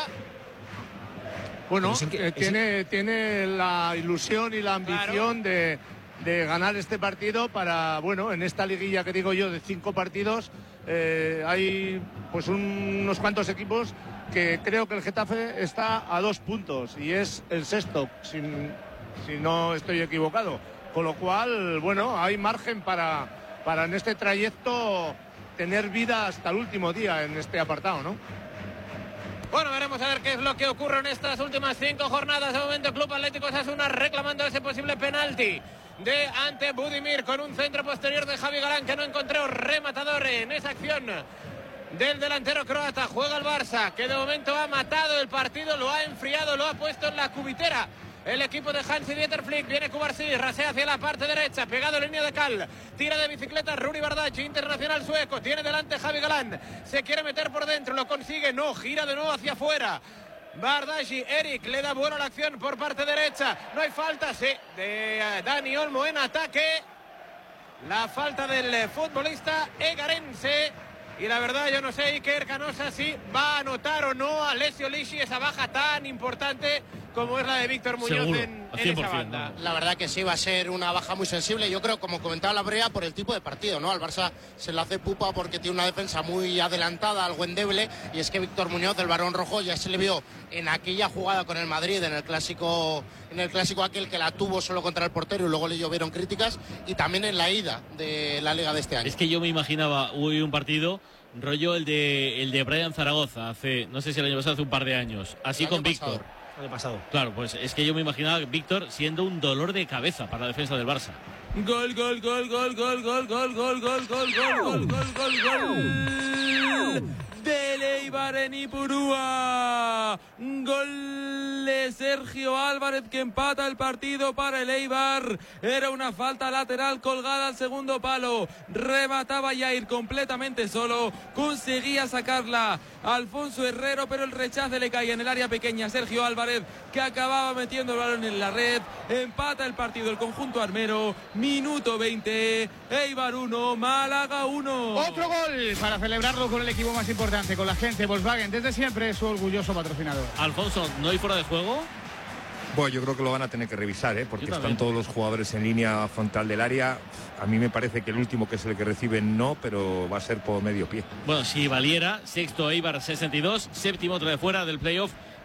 Bueno,
Pero es inque-
eh,
es
tiene, tiene la ilusión y la ambición de, de ganar este partido para, bueno, en esta liguilla que digo yo de cinco partidos, eh, hay pues un- unos cuantos equipos que creo que el Getafe está a dos puntos y es el sexto, sin- si no estoy equivocado. Con lo cual, bueno, hay margen para, para en este trayecto tener vida hasta el último día en este apartado, ¿no?
Bueno, veremos a ver qué es lo que ocurre en estas últimas cinco jornadas. De momento, Club Atlético Osasuna reclamando ese posible penalti de ante Budimir con un centro posterior de Javi Galán que no encontró rematador en esa acción del delantero croata. Juega el Barça, que de momento ha matado el partido, lo ha enfriado, lo ha puesto en la cubitera. El equipo de Hansi-Dieter Flick, viene Cubarsí, rasea hacia la parte derecha, pegado en línea de cal, tira de bicicleta Rudi Bardacci, internacional sueco, tiene delante Javi Galán, se quiere meter por dentro, lo consigue, no, gira de nuevo hacia afuera. Bardacci, Eric, le da buena la acción por parte derecha, no hay falta, sí, de eh, Dani Olmo en ataque. La falta del eh, futbolista egarense. Y la verdad, yo no sé, Iker Canosa, si va a anotar o no a Alessio Lisci esa baja tan importante como es la de Víctor Muñoz
Seguro,
en,
al
en
cien
esa
por cien,
banda.
La verdad que sí, va a ser una baja muy sensible. Yo creo, como comentaba la Brea, por el tipo de partido, ¿no? Al Barça se le hace pupa porque tiene una defensa muy adelantada, algo endeble. Y es que Víctor Muñoz, el Barón Rojo, ya se le vio en aquella jugada con el Madrid, en el clásico, en el clásico aquel que la tuvo solo contra el portero y luego le llovieron críticas. Y también en la ida de la Liga de este año.
Es que yo me imaginaba hoy un partido rollo el de el de Brian Zaragoza hace, no sé si el año pasado, hace un par de años, así
El
con
año
Víctor.
pasado. El año pasado.
Claro, pues es que yo me imaginaba Víctor siendo un dolor de cabeza para la defensa del Barça.
Gol, gol, gol, gol, gol, gol, gol, gol, gol, gol, gol, gol, gol, gol, gol. Del Eibar en Ipurúa. Gol de Sergio Álvarez que empata el partido para el Eibar. Era una falta lateral colgada al segundo palo. Remataba Jair completamente solo. Conseguía sacarla Alfonso Herrero, pero el rechace le caía en el área pequeña. Sergio Álvarez, que acababa metiendo el balón en la red. Empata el partido el conjunto armero. Minuto veinte. Eibar uno, Málaga uno.
Otro gol para celebrarlo con el equipo más importante, con la gente. Volkswagen, desde siempre es su orgulloso patrocinador.
Alfonso, ¿no hay fuera de juego?
Bueno, yo creo que lo van a tener que revisar, ¿eh? Porque
Yo
están
también.
todos los jugadores en línea frontal del área. A mí me parece que el último, que es el que recibe, no, pero va a ser por medio pie.
Bueno, si valiera, sexto Eibar sesenta y dos, séptimo otra de fuera del playoff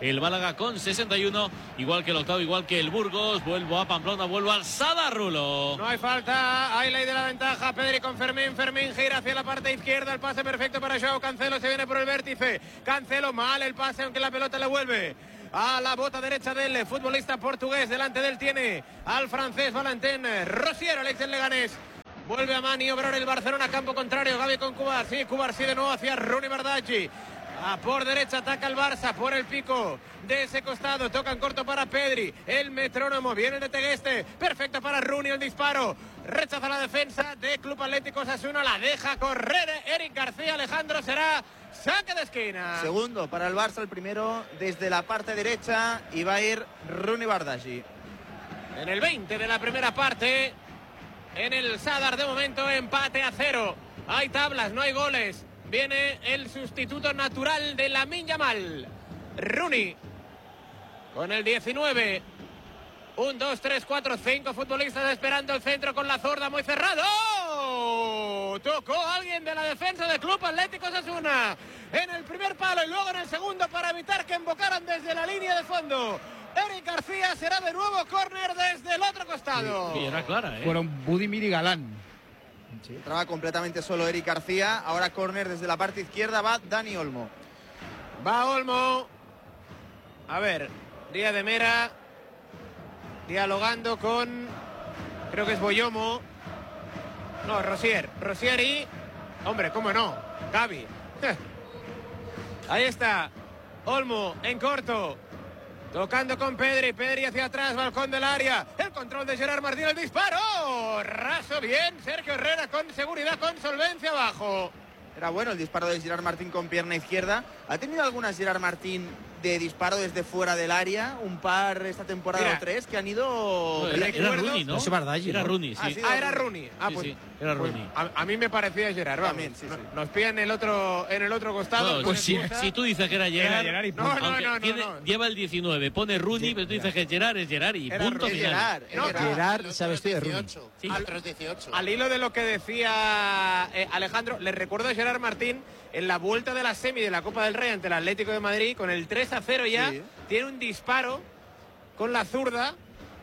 el Málaga con sesenta y uno, igual que el octavo, igual que el Burgos. Vuelvo a Pamplona, vuelvo al Sadar, Rulo.
No hay falta, hay ley de la ventaja. Pedri con Fermín, Fermín gira hacia la parte izquierda, el pase perfecto para Joao Cancelo, se viene por el vértice. Cancelo mal el pase, aunque la pelota le vuelve a la bota derecha del futbolista portugués. Delante de él tiene al francés Valentín Rosier, Alex del Leganés. Vuelve a maniobrar el Barcelona, campo contrario. Gavi con Cubar, sí, Cubar sí de nuevo hacia Rooney Bardghji. Ah, por derecha ataca el Barça, por el pico de ese costado, toca en corto para Pedri, el metrónomo, viene de Tegueste, perfecto para Rooney el disparo, rechaza la defensa de Club Atlético Osasuna, la deja correr Eric García. Alejandro, será saque de esquina.
Segundo para el Barça, el primero desde la parte derecha, y va a ir Rooney Bardghji.
En el veinte de la primera parte, en el Sadar de momento empate a cero, hay tablas, no hay goles. Viene el sustituto natural de Lamine Yamal, Rooney, con el diecinueve. Un, dos, tres, cuatro, cinco futbolistas esperando el centro con la zurda muy cerrado. ¡Oh! Tocó alguien de la defensa del Club Atlético Osasuna en el primer palo y luego en el segundo para evitar que embocaran desde la línea de fondo. Eric García, será de nuevo córner desde el otro costado.
Sí, era clara, ¿eh?
Fueron Budimir y Galán.
Sí, entraba completamente solo Eric García. Ahora córner desde la parte izquierda, va Dani Olmo.
Va Olmo. A ver, Díaz de Mera dialogando con, creo que es Boyomo. No, Rosier. Rosier y, hombre, cómo no, Gavi. Ahí está Olmo en corto, tocando con Pedri, Pedri hacia atrás, balcón del área, el control de Gerard Martín, el disparo, raso bien, Sergio Herrera con seguridad, con solvencia abajo.
Era bueno el disparo de Gerard Martín con pierna izquierda. ¿Ha tenido algunas Gerard Martín de disparo desde fuera del área? Un par esta temporada. Mira, o tres que han ido...
No, era, era Rooney, ¿no?
No, Bardghji,
era
¿no?
Rooney, sí.
Ah, sí, ah era Rooney. Ah,
sí,
pues,
sí, era Rooney.
Pues, a, a mí me parecía Gerard, vamos. También, sí, sí. Nos pillan en el otro, en el otro costado.
No, pues si, si tú dices que era Gerard,
era Gerard y punto. No, no, no,
tiene,
no, no.
Lleva el diecinueve, pone Rooney, sí, pero tú dices que Gerard es Gerard y
era
punto
Rooney,
final.
Gerard, no,
Gerard se ha vestido de Rooney.
Sí. Al, al hilo de lo que decía eh, Alejandro, les recuerdo a Gerard Martín en la vuelta de la semi de la Copa del Rey ante el Atlético de Madrid, con el tres a cero ya, sí. Tiene un disparo con la zurda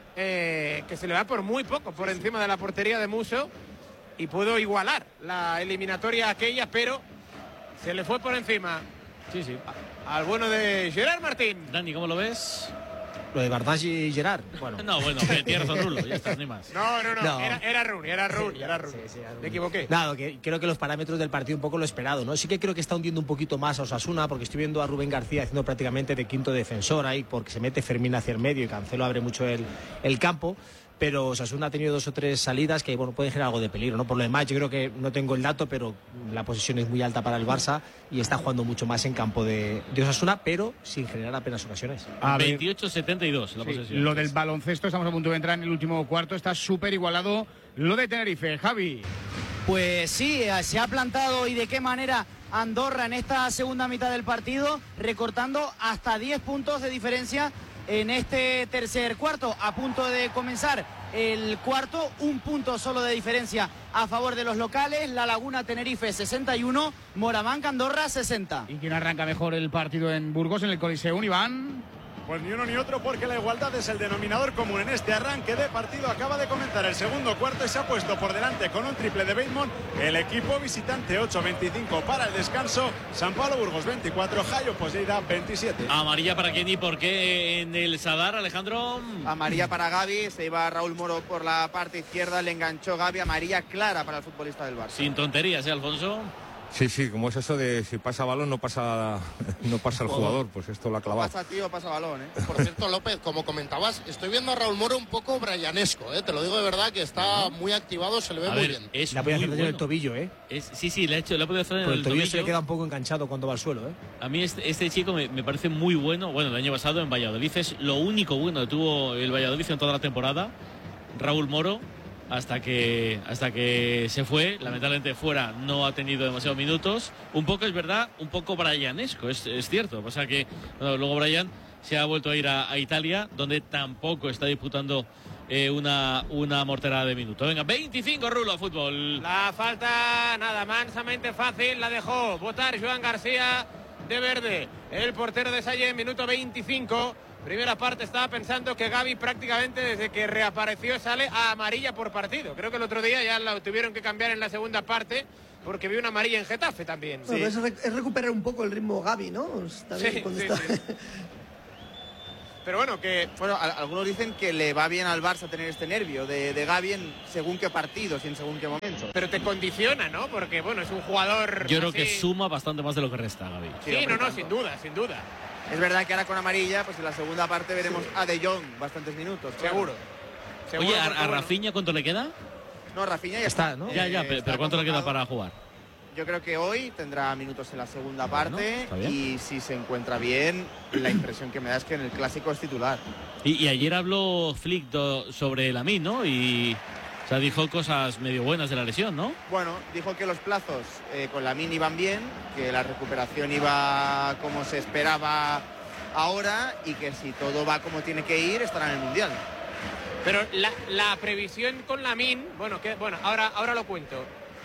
eh, que se le va por muy poco, por sí, encima sí. de la portería de Musso, y pudo igualar la eliminatoria aquella, pero se le fue por encima.
Sí, sí.
A, al bueno de Gerard Martín.
Dani, ¿cómo lo ves?
Lo de Bardghji y Gerard. Bueno.
No, bueno, tienes razón, Rulo, ya está, ni más.
No, no, no, no. Era, era Rooney, era Rooney, era Rooney. Sí, sí, Me equivoqué.
Nada, que creo que los parámetros del partido un poco lo esperado, ¿no? Sí que creo que está hundiendo un poquito más a Osasuna, porque estoy viendo a Rubén García haciendo prácticamente de quinto defensor ahí, porque se mete Fermín hacia el medio y Cancelo abre mucho el, el campo. Pero Osasuna ha tenido dos o tres salidas que bueno pueden generar algo de peligro, ¿no? Por lo demás, yo creo que no tengo el dato, pero la posesión es muy alta para el Barça y está jugando mucho más en campo de, de Osasuna, pero sin generar apenas ocasiones.
veintiocho setenta y dos la
sí,
posesión.
Lo del baloncesto, estamos a punto de entrar en el último cuarto, está súper igualado lo de Tenerife. Javi.
Pues sí, se ha plantado y de qué manera Andorra en esta segunda mitad del partido, recortando hasta diez puntos de diferencia en este tercer cuarto, a punto de comenzar el cuarto, un punto solo de diferencia a favor de los locales. La Laguna Tenerife sesenta y uno, Moramanca Andorra sesenta.
¿Y quién arranca mejor el partido en Burgos, en el Coliseum, Iván?
Pues ni uno ni otro, porque la igualdad es el denominador común en este arranque de partido. Acaba de comenzar el segundo cuarto y se ha puesto por delante con un triple de Bateman el equipo visitante. Ocho veinticinco para el descanso. San Pablo Burgos veinticuatro, Jayo Poseida veintisiete.
Amarilla para Kenny, ¿por qué en el Sadar, Alejandro?
Amarilla para Gavi, se iba Raúl Moro por la parte izquierda, le enganchó Gavi. Amarilla clara para el futbolista del Barça.
Sin tonterías, ¿eh, Alfonso?
Sí, sí, como es eso de si pasa balón no pasa no pasa el jugador, pues esto lo ha clavado.
Pasa tío, pasa balón, ¿eh?
Por cierto, López, como comentabas, estoy viendo a Raúl Moro un poco brianesco, ¿eh? Te lo digo de verdad, que está muy activado, se le ve
a
muy
ver,
bien.
Es
la puede
muy
hacer
bueno.
en el tobillo, ¿eh?
Es, sí, sí, le ha hecho, le ha podido hacer en el,
el tobillo.
tobillo.
Se le queda un poco enganchado cuando va al suelo, ¿eh?
A mí este, este chico me, me parece muy bueno. Bueno, el año pasado en Valladolid es lo único bueno que tuvo el Valladolid en toda la temporada. Raúl Moro. Hasta que, hasta que se fue, lamentablemente fuera, no ha tenido demasiados minutos. Un poco, es verdad, un poco brianesco, es, es cierto. O sea que bueno, luego Brian se ha vuelto a ir a, a Italia, donde tampoco está disputando eh, una, una morterada de minutos. Venga, veinticinco, Rulo, fútbol.
La falta, nada, mansamente fácil, la dejó votar Joan García. de verde. El portero de Sallent, minuto veinticinco. Primera parte estaba pensando que Gavi prácticamente desde que reapareció sale a amarilla por partido. Creo que el otro día ya lo tuvieron que cambiar en la segunda parte porque vio una amarilla en Getafe también.
Bueno, sí. es, re es recuperar un poco el ritmo Gavi, ¿no? Está bien
sí,
cuando
sí,
está...
sí. Pero bueno, que...
Bueno, a, algunos dicen que le va bien al Barça tener este nervio de, de Gavi en según qué partidos y en según qué momentos.
Pero te condiciona, ¿no? Porque, bueno, es un jugador...
Yo creo
así...
que suma bastante más de lo que resta, Gavi.
Sí, sí no, no, sin duda, sin duda.
Es verdad que ahora con amarilla, pues en la segunda parte veremos sí. a De Jong bastantes minutos.
Seguro.
Seguro. Oye, ¿a, a Rafinha bueno. cuánto le queda?
No, Rafinha ya
está,
está,
¿no? Ya, ya, pero, pero ¿cuánto le queda para jugar?
Yo creo que hoy tendrá minutos en la segunda parte
bueno,
y si se encuentra bien, la impresión que me da es que en el Clásico es titular.
Y, y ayer habló Flick do, sobre Lamine, ¿no? Y o sea, dijo cosas medio buenas de la lesión, ¿no?
Bueno, dijo que los plazos eh, con Lamine iban bien, que la recuperación iba como se esperaba ahora y que si todo va como tiene que ir, estará en el Mundial.
Pero la, la previsión con Lamine, bueno, que, bueno ahora, ahora lo cuento.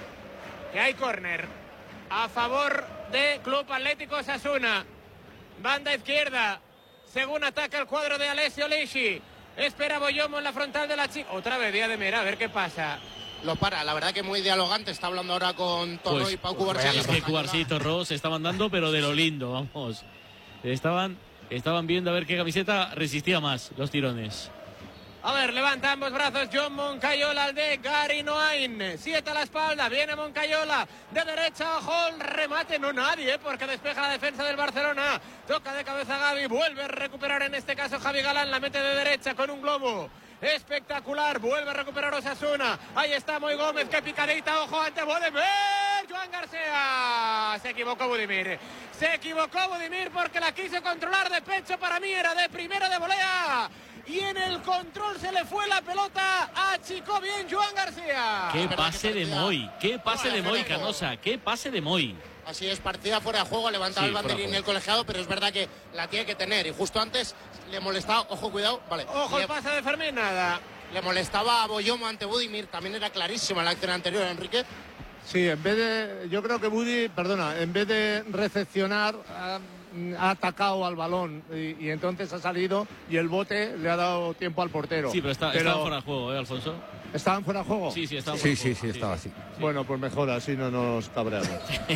Que hay córner a favor de Club Atlético Osasuna. Banda izquierda. Según ataca el cuadro de Alessio Lisci. Espera Boyomo en la frontal de la chica. Otra vez Díaz de Mera, a ver qué pasa.
Lo para, la verdad que muy dialogante. Está hablando ahora con Torró pues, y Pau Cubarsí.
Pues, es que Cubarsí y Torró se estaban dando, pero de lo lindo, vamos. Estaban, estaban viendo a ver qué camiseta resistía más los tirones.
A ver, levanta ambos brazos John Moncayola al de Gary Noain. Siete a la espalda, viene Moncayola. De derecha, ojo, el remate. No nadie, porque despeja la defensa del Barcelona. Toca de cabeza Gavi, vuelve a recuperar en este caso Javi Galán. La mete de derecha con un globo. Espectacular, vuelve a recuperar Osasuna. Ahí está Moy Gómez, que picadita, ojo, antes Budimir. Joan García. Se equivocó Budimir. Se equivocó Budimir porque la quiso controlar de pecho. Para mí era de primera de volea. Y en el control se le fue la pelota, achicó bien Joan García.
Qué pase de Moy, qué pase de Moy, Canosa, qué pase de Moy.
Así es, partida fuera de juego, levantaba sí, el banderín el colegiado, pero es verdad que la tiene que tener. Y justo antes le molestaba, ojo, cuidado, vale.
Ojo,
le,
el pase de Fermín, nada.
Le molestaba a Boyomo ante Budimir, también era clarísima la acción anterior, Enrique.
Sí, en vez de, yo creo que Budi, perdona, en vez de recepcionar... Ha, ha atacado al balón y, y entonces ha salido y el bote le ha dado tiempo al portero.
Sí, pero, está, pero estaban fuera de juego, ¿eh, Alfonso?
¿Estaban fuera de juego?
Sí, sí, estaban
sí,
fuera
sí,
de
sí,
juego.
sí, estaba
sí,
así.
Sí.
Bueno, pues mejor, así no nos cabreamos.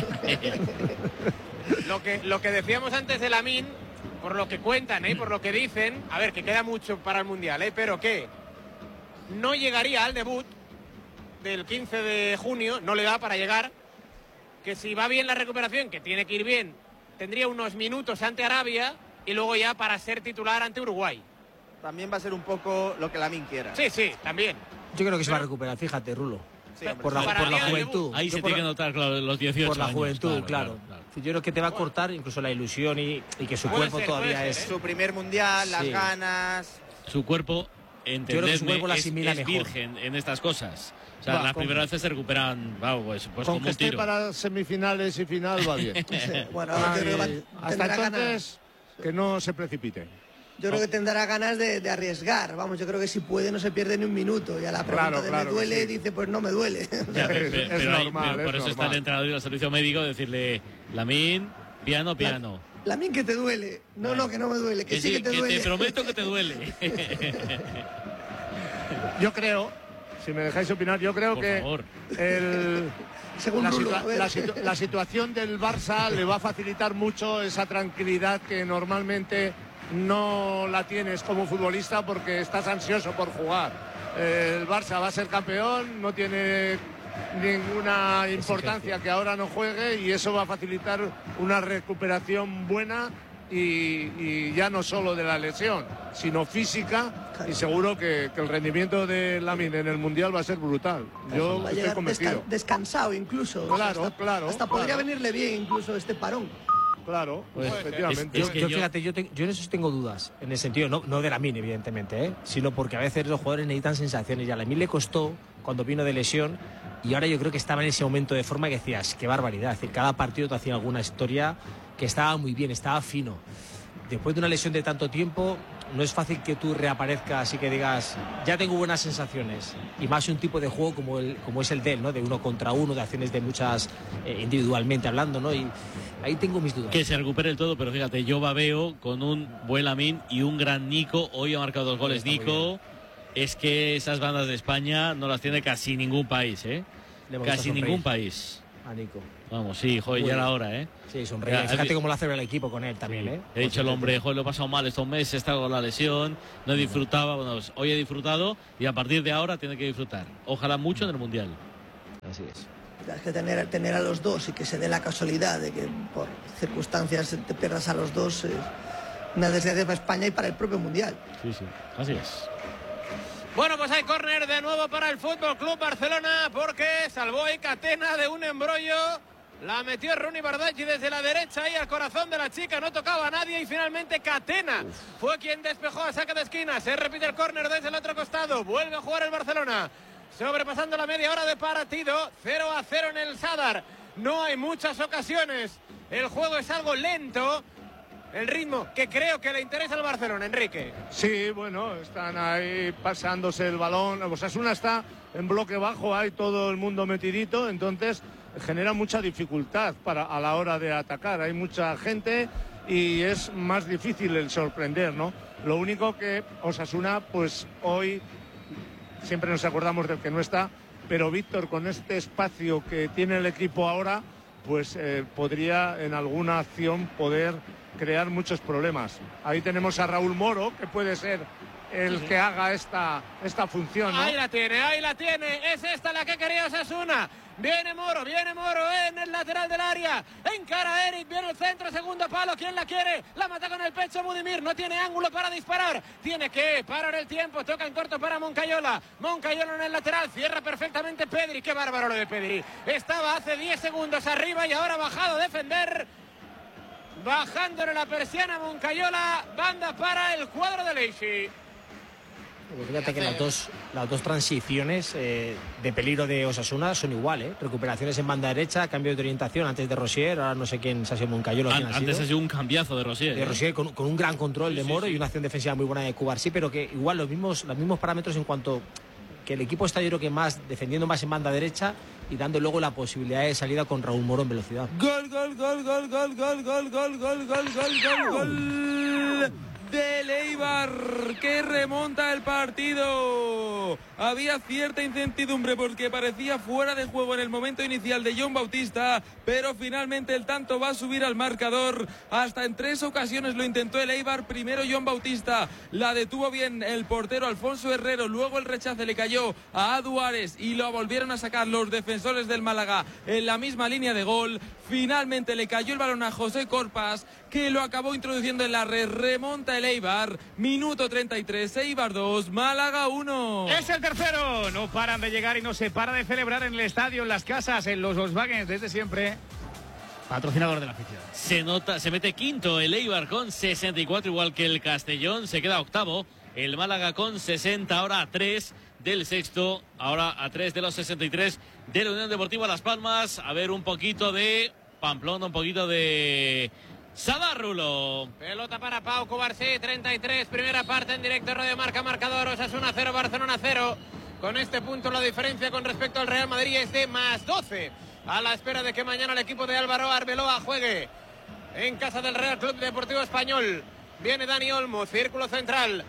lo, que, lo que decíamos antes de Lamine, por lo que cuentan, ¿eh? Por lo que dicen, a ver, que queda mucho para el Mundial, ¿eh? Pero que no llegaría al debut del quince de junio, no le da para llegar, que si va bien la recuperación, que tiene que ir bien, tendría unos minutos ante Arabia y luego ya para ser titular ante Uruguay.
También va a ser un poco lo que Lamine quiera.
Sí, sí, también.
Yo creo que se va a recuperar, fíjate, Rulo.
Sí,
por la, por la juventud.
Ahí
Yo
se
por
tiene
la,
que notar, claro, los dieciocho
Por la
años,
juventud, claro.
claro,
claro.
claro.
Yo creo que te va a cortar incluso la ilusión y, y que su
Puede
cuerpo
ser,
todavía
puede
es...
ser, ¿eh?
Su primer mundial, las
Sí.
ganas...
Su cuerpo, entendedme,
su cuerpo la
es,
asimila
es
mejor.
virgen en estas cosas. O sea,
Va,
la
con-
primera vez se recuperan, vamos, pues, pues
Con
como
que
un
esté
tiro.
para semifinales y final va bien.
Bueno,
Ay,
yo creo que va-
hasta
tendrá
entonces,
ganas.
que no se precipite.
Yo creo que tendrá ganas de, de arriesgar. Vamos, yo creo que si puede no se pierde ni un minuto. Y a la pregunta
Claro,
de
claro
me
que
duele,
sí.
dice, pues no me duele.
Ya, pe-
Es-
pe-
es
pero ahí-
normal,
pero por
es
eso está
normal.
el entrenador y el servicio médico, decirle, Lamine, piano, piano.
Lamine, que te duele. No, no, que no me duele. Que, sí, que te duele.
te prometo que te duele.
Yo creo, si me dejáis opinar, yo creo
Por
que
favor.
el,
Según
la,
Rulo,
situa-
a ver.
la situ- la situación del Barça le va a facilitar mucho esa tranquilidad que normalmente no la tienes como futbolista porque estás ansioso por jugar. El Barça va a ser campeón, no tiene ninguna importancia que ahora no juegue y eso va a facilitar una recuperación buena y, y ya no solo de la lesión, sino física, y seguro que, que el rendimiento de Lamine en el Mundial va a ser brutal. Yo
Va a
estoy
llegar
convencido.
descan- descansado incluso.
Claro,
hasta,
claro,
Hasta podría
claro.
venirle bien incluso este parón.
Claro,
Pues,
efectivamente.
es
Yo,
que
yo,
yo-
fíjate, yo, te- yo en eso sí tengo dudas, en el sentido, no, no de Lamine, evidentemente, ¿eh? Sino porque a veces los jugadores necesitan sensaciones y a Lamine le costó cuando vino de lesión y ahora yo creo que estaba en ese momento de forma que decías, qué barbaridad, es decir, cada partido te hacía alguna historia que estaba muy bien, estaba fino. después de una lesión de tanto tiempo, no es fácil que tú reaparezcas y que digas, ya tengo buenas sensaciones. Y más un tipo de juego como, el, como es el de él, ¿no? De uno contra uno, de acciones de muchas, eh, individualmente hablando, ¿no? Y ahí tengo mis dudas.
Que se recupere el todo, pero fíjate, yo babeo con un buen Lamine y un gran Nico. Hoy ha marcado dos goles Nico. Es que esas bandas de España no las tiene casi ningún país, ¿eh? Casi ningún país.
A Nico.
Vamos, sí, joder, ya era hora, ¿eh?
Sí, sonríe. Fíjate cómo lo hace el equipo con él también, ¿eh?
He dicho el hombre, joder, lo he pasado mal estos meses, he estado con la lesión, no disfrutaba. Bueno, pues hoy he disfrutado y a partir de ahora tiene que disfrutar. Ojalá mucho en el Mundial.
Así es.
Es que tener, tener a los dos y que se dé la casualidad de que por circunstancias te pierdas a los dos es una desgracia para España y para el propio Mundial.
Sí, sí, así es.
Bueno, pues hay córner de nuevo para el Fútbol Club Barcelona porque salvó ahí Catena de un embrollo. La metió Rooney Bardghji desde la derecha y al corazón de la chica, no tocaba a nadie y finalmente Catena Uf. fue quien despejó a saque de esquina. Se repite el córner desde el otro costado, vuelve a jugar el Barcelona. Sobrepasando la media hora de partido, cero a cero en el Sadar. No hay muchas ocasiones, el juego es algo lento. El ritmo que creo que le interesa al Barcelona, Enrique.
Sí, bueno, están ahí pasándose el balón. Osasuna está en bloque bajo, hay todo el mundo metidito, entonces genera mucha dificultad para, a la hora de atacar. Hay mucha gente y es más difícil el sorprender, ¿no? Lo único que Osasuna, pues hoy siempre nos acordamos del que no está, pero Víctor, con este espacio que tiene el equipo ahora, pues eh, podría en alguna acción poder crear muchos problemas. Ahí tenemos a Raúl Moro, que puede ser el sí, sí. que haga esta, esta función, ¿no?
Ahí la tiene, ahí la tiene. Es esta la que quería Osasuna. Viene Moro, viene Moro en el lateral del área. Encara a Eric, viene el centro, segundo palo. ¿Quién la quiere? La mata con el pecho Budimir. No tiene ángulo para disparar. Tiene que parar el tiempo. Toca en corto para Moncayola. Moncayola en el lateral. Cierra perfectamente Pedri. Qué bárbaro lo de Pedri. Estaba hace diez segundos arriba y ahora ha bajado a defender. Bajándole la persiana Moncayola. Banda para el cuadro de Leixi.
Fíjate que las dos, las dos transiciones eh, de peligro de Osasuna son igual, ¿eh? Recuperaciones en banda derecha, cambio de orientación antes de Rosier, ahora no sé quién se ha sido Moncayola.
An, antes sido. ha sido un cambiazo de Rosier.
De
¿eh?
Rosier con, con un gran control sí, de Moro sí, sí. y una acción defensiva muy buena de Cubarsí, pero que igual los mismos, los mismos parámetros en cuanto que el equipo está yo creo que más defendiendo más en banda derecha y dando luego la posibilidad de salida con Raúl Moro en velocidad.
Gol, gol, gol, gol, gol, gol, gol, gol, gol, gol, gol, gol, gol. Del Eibar, que remonta el partido. Había cierta incertidumbre porque parecía fuera de juego en el momento inicial de Jon Bautista, pero finalmente el tanto va a subir al marcador. Hasta en tres ocasiones lo intentó el Eibar. Primero Jon Bautista, la detuvo bien el portero Alfonso Herrero, luego el rechace le cayó a Adu Ares y lo volvieron a sacar los defensores del Málaga en la misma línea de gol. Finalmente le cayó el balón a José Corpas, que lo acabó introduciendo en la red. Remonta el Eibar, minuto treinta y tres, Eibar dos, Málaga uno.
Es el tercero, no paran de llegar y no se para de celebrar en el estadio, en las casas, en los Volkswagen desde siempre. Patrocinador de la afición.
Se nota, se mete quinto el Eibar con sesenta y cuatro, igual que el Castellón, se queda octavo. El Málaga con sesenta, ahora a tres del sexto, ahora a tres de los sesenta y tres de la Unión Deportiva Las Palmas. A ver un poquito de Pamplona, un poquito de Sadarrulo.
Pelota para Pau Cubarsí, treinta y tres, primera parte en directo, Radio Marca, marcador, Osasuna cero, Barcelona cero. Con este punto la diferencia con respecto al Real Madrid es de más doce. A la espera de que mañana el equipo de Álvaro Arbeloa juegue en casa del Real Club Deportivo Español. Viene Dani Olmo, círculo central.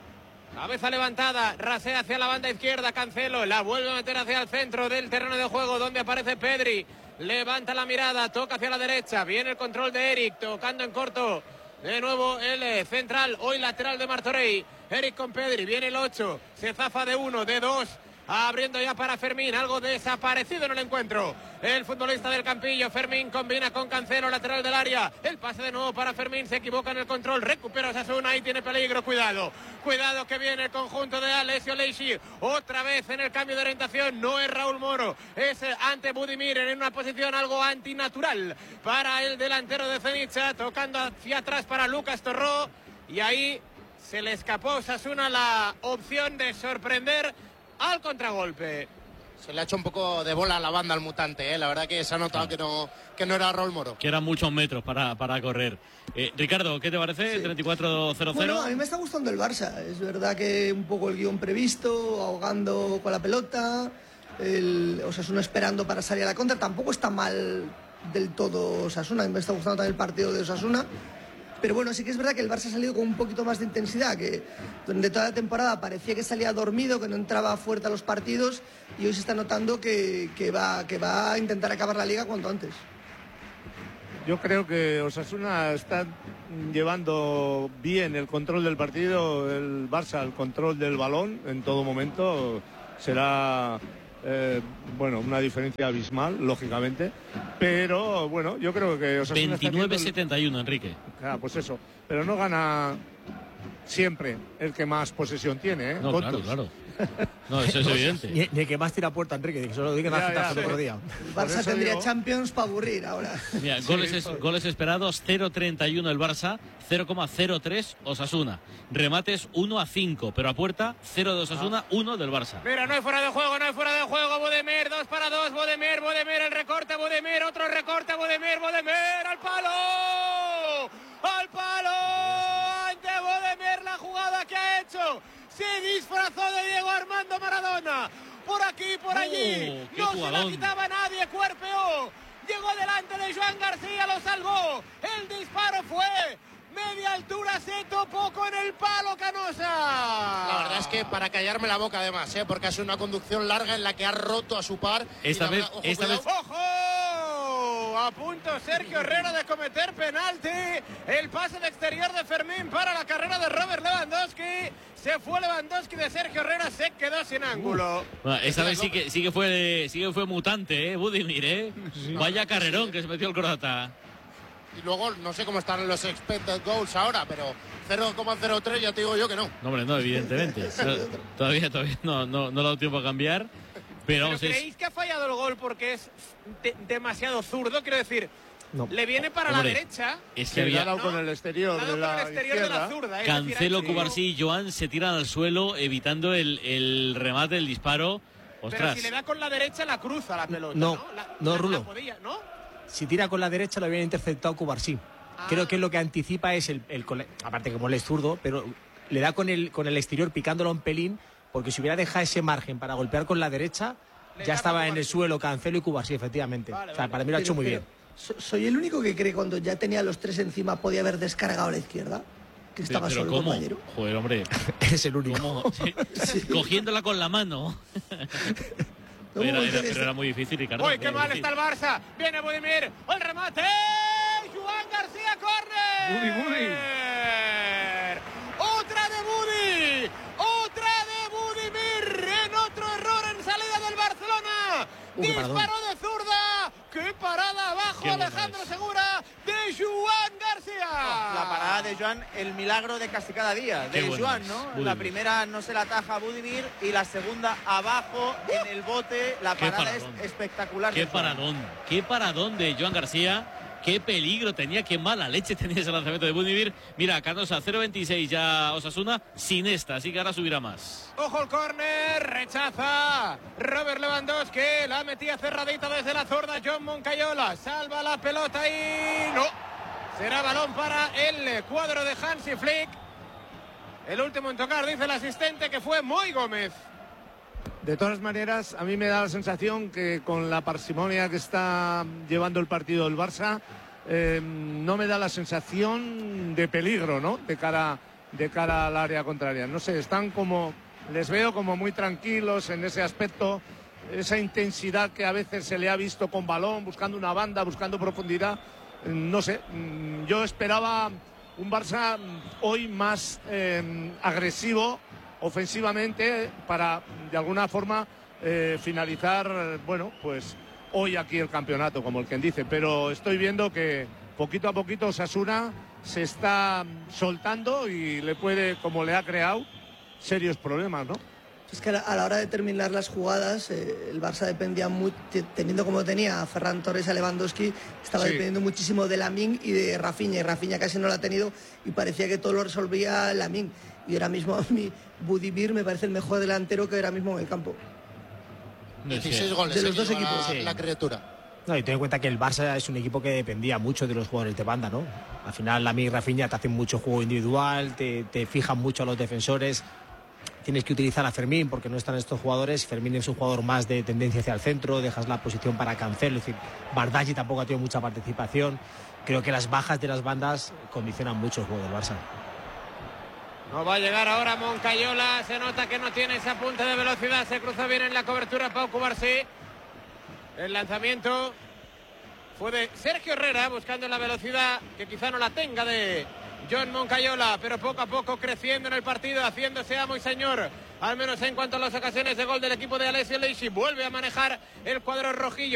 Cabeza levantada, rasea hacia la banda izquierda, Cancelo, la vuelve a meter hacia el centro del terreno de juego donde aparece Pedri. Levanta la mirada, toca hacia la derecha, viene el control de Eric, tocando en corto. De nuevo el central, hoy lateral de Martorell. Eric con Pedri, viene el ocho, se zafa de uno, de dos. Abriendo ya para Fermín, algo desaparecido en el encuentro. El futbolista del Campillo, Fermín, combina con Cancelo, lateral del área. El pase de nuevo para Fermín, se equivoca en el control, recupera Osasuna y tiene peligro, cuidado. Cuidado que viene el conjunto de Alessio Leixi. Otra vez en el cambio de orientación, no es Raúl Moro, es ante Budimir en una posición algo antinatural para el delantero de Zenicha, tocando hacia atrás para Lucas Torró. Y ahí se le escapó a Osasuna la opción de sorprender al contragolpe.
Se le ha hecho un poco de bola a la banda al mutante, ¿eh? La verdad que se ha notado que no, que no era Raúl Moro.
Que eran muchos metros para, para correr. Eh, Ricardo, ¿qué te parece? Sí. treinta y cuatro cero cero.
Bueno, a mí me está gustando el Barça. Es verdad que un poco el guión previsto, ahogando con la pelota, el Osasuna esperando para salir a la contra. Tampoco está mal del todo Osasuna. A mí me está gustando también el partido de Osasuna. Pero bueno, sí que es verdad que el Barça ha salido con un poquito más de intensidad, que durante toda la temporada parecía que salía dormido, que no entraba fuerte a los partidos, y hoy se está notando que, que, va, que va a intentar acabar la liga cuanto antes.
Yo creo que Osasuna está llevando bien el control del partido, el Barça el control del balón en todo momento. Será... Eh, bueno, una diferencia abismal, lógicamente, pero bueno, yo creo que Osasuna
veintinueve setenta y uno, Enrique.
Ah, pues eso, pero no gana siempre el que más posesión tiene, ¿eh?
No,
Tontos.
claro, claro. No, eso es evidente.
Ni, ni el que más tira puerta, Enrique, que solo digan las citas el otro día.
El Barça tendría digo... Champions para aburrir ahora.
Mira, goles, sí, es, goles esperados, cero coma treinta y uno el Barça, cero coma cero tres Osasuna. Remates uno a cinco, pero a puerta cero de Osasuna, ah. uno del Barça.
Mira, no hay fuera de juego, no hay fuera de juego. Bodemir, dos para dos, Bodemir, Bodemir, el recorte, Bodemir, otro recorte, Bodemir, Bodemir, al palo. Al palo. Ante Bodemir la jugada que ha hecho. Se disfrazó de Diego Armando Maradona. Por aquí, por allí.
Oh,
no
jugadón.
Se la quitaba nadie. Cuerpeó. Llegó delante de Joan García. Lo salvó. El disparo fue media altura. Se topó con el palo Canosa.
La verdad es que para callarme la boca además, ¿eh? Porque ha sido una conducción larga en la que ha roto a su par.
Esta vez,
verdad, ojo,
esta vez.
¡Ojo! A punto Sergio Herrera de cometer penalti. El pase de exterior de Fermín para la carrera de Robert Lewandowski. Se fue Lewandowski de Sergio Herrera, se quedó sin ángulo.
Bueno, esta vez sí que, sí que fue sí que fue mutante, ¿eh? Budimir, ¿eh? Sí. Vaya carrerón que se metió el croata.
Y luego, no sé cómo están los expected goals ahora, pero cero coma cero tres ya te digo yo que no.
No, hombre, no, evidentemente. todavía todavía no, no, no le ha dado tiempo a cambiar. Pero,
¿Pero creéis es... que ha fallado el gol porque es de demasiado zurdo? Quiero decir... No. Le viene para
Hombre,
la derecha.
Es que había dado ¿no? con el exterior, de la,
el exterior de la zurda. ¿eh?
Cancelo, Cubarsí y Joan se tiran al suelo evitando el, el remate, el disparo. Ostras.
Pero si le da con la derecha la cruza la pelota.
No,
no, la,
no
la,
Rulo.
La podía, ¿no?
Si tira con la derecha lo había interceptado Cubarsí. Ah. Creo que lo que anticipa es el, el, el aparte como él es zurdo, pero le da con el con el exterior picándolo un pelín, porque si hubiera dejado ese margen para golpear con la derecha, le ya estaba en el suelo Cancelo y Cubarsí, efectivamente. Vale, o sea, vale. Para mí lo ha hecho muy
pero,
bien.
¿Soy el único que cree que cuando ya tenía los tres encima podía haber descargado a la izquierda? Que estaba
pero, pero
solo el
¿cómo?
compañero.
Joder, hombre.
Es el único.
Sí. Sí. Cogiéndola con la mano. No, era, era, pero era muy difícil, Ricardo.
¡Uy, qué mal está el Barça! Viene Budimir, el remate. Joan García, córner.
Budi, Budi.
Otra de Budi. Otra de Budimir. En otro error en salida del Barcelona. Uh, Disparo de zurda. ¡Qué parada abajo! Qué Alejandro Segura de Joan García.
La parada de Joan, el milagro de casi cada día. De
bueno
Joan, ¿no? Budimir. La primera no se la ataja a Budimir y la segunda abajo en el bote. La parada es espectacular.
¡Qué paradón! ¡Qué paradón de Joan García! ¡Qué peligro tenía! ¡Qué mala leche tenía ese lanzamiento de Budimir! Mira, Canosa, cero veintiséis ya Osasuna, sin esta, así que ahora subirá más.
¡Ojo el córner! ¡Rechaza! Robert Lewandowski, la metía cerradita desde la zurda, John Moncayola, salva la pelota y... ¡no! Será balón para el cuadro de Hansi Flick. El último en tocar, dice el asistente, que fue Moy Gómez.
De todas maneras, a mí me da la sensación que con la parsimonia que está llevando el partido el Barça, eh, no me da la sensación de peligro, ¿no? De cara, de cara al área contraria. No sé, están como, les veo como muy tranquilos en ese aspecto, esa intensidad que a veces se le ha visto con balón, buscando una banda, buscando profundidad. No sé, yo esperaba un Barça hoy más eh, agresivo ofensivamente para de alguna forma eh, finalizar, bueno, pues hoy aquí el campeonato, como el quien dice, pero estoy viendo que poquito a poquito Osasuna se está soltando y le puede, como le ha creado, serios problemas, ¿no?
Es que a la hora de terminar las jugadas, eh, el Barça dependía, muy, teniendo como tenía a Ferran Torres y a Lewandowski, estaba sí. dependiendo muchísimo de Lamine y de Rafinha, y Rafinha casi no lo ha tenido y parecía que todo lo resolvía Lamine. Y ahora mismo a mí Budimir me parece el mejor delantero que ahora mismo en el campo.
dieciséis goles
de los
eh,
dos
lleva
equipos.
La,
Sí.
la criatura.
No, y ten en cuenta que el Barça es un equipo que dependía mucho de los jugadores de banda, ¿no? Al final, Lamine y Rafinha te hacen mucho juego individual, te, te fijan mucho a los defensores. Tienes que utilizar a Fermín porque no están estos jugadores. Fermín es un jugador más de tendencia hacia el centro, dejas la posición para Cancelo. Es decir, Bardaghi tampoco ha tenido mucha participación. Creo que las bajas de las bandas condicionan mucho el juego del Barça.
No va a llegar ahora Moncayola, se nota que no tiene esa punta de velocidad, se cruza bien en la cobertura Pau Cubarsí. El lanzamiento fue de Sergio Herrera, buscando la velocidad que quizá no la tenga de John Moncayola, pero poco a poco creciendo en el partido, haciéndose amo y señor, al menos en cuanto a las ocasiones de gol del equipo de Alessio Leishi. Vuelve a manejar el cuadro rojillo.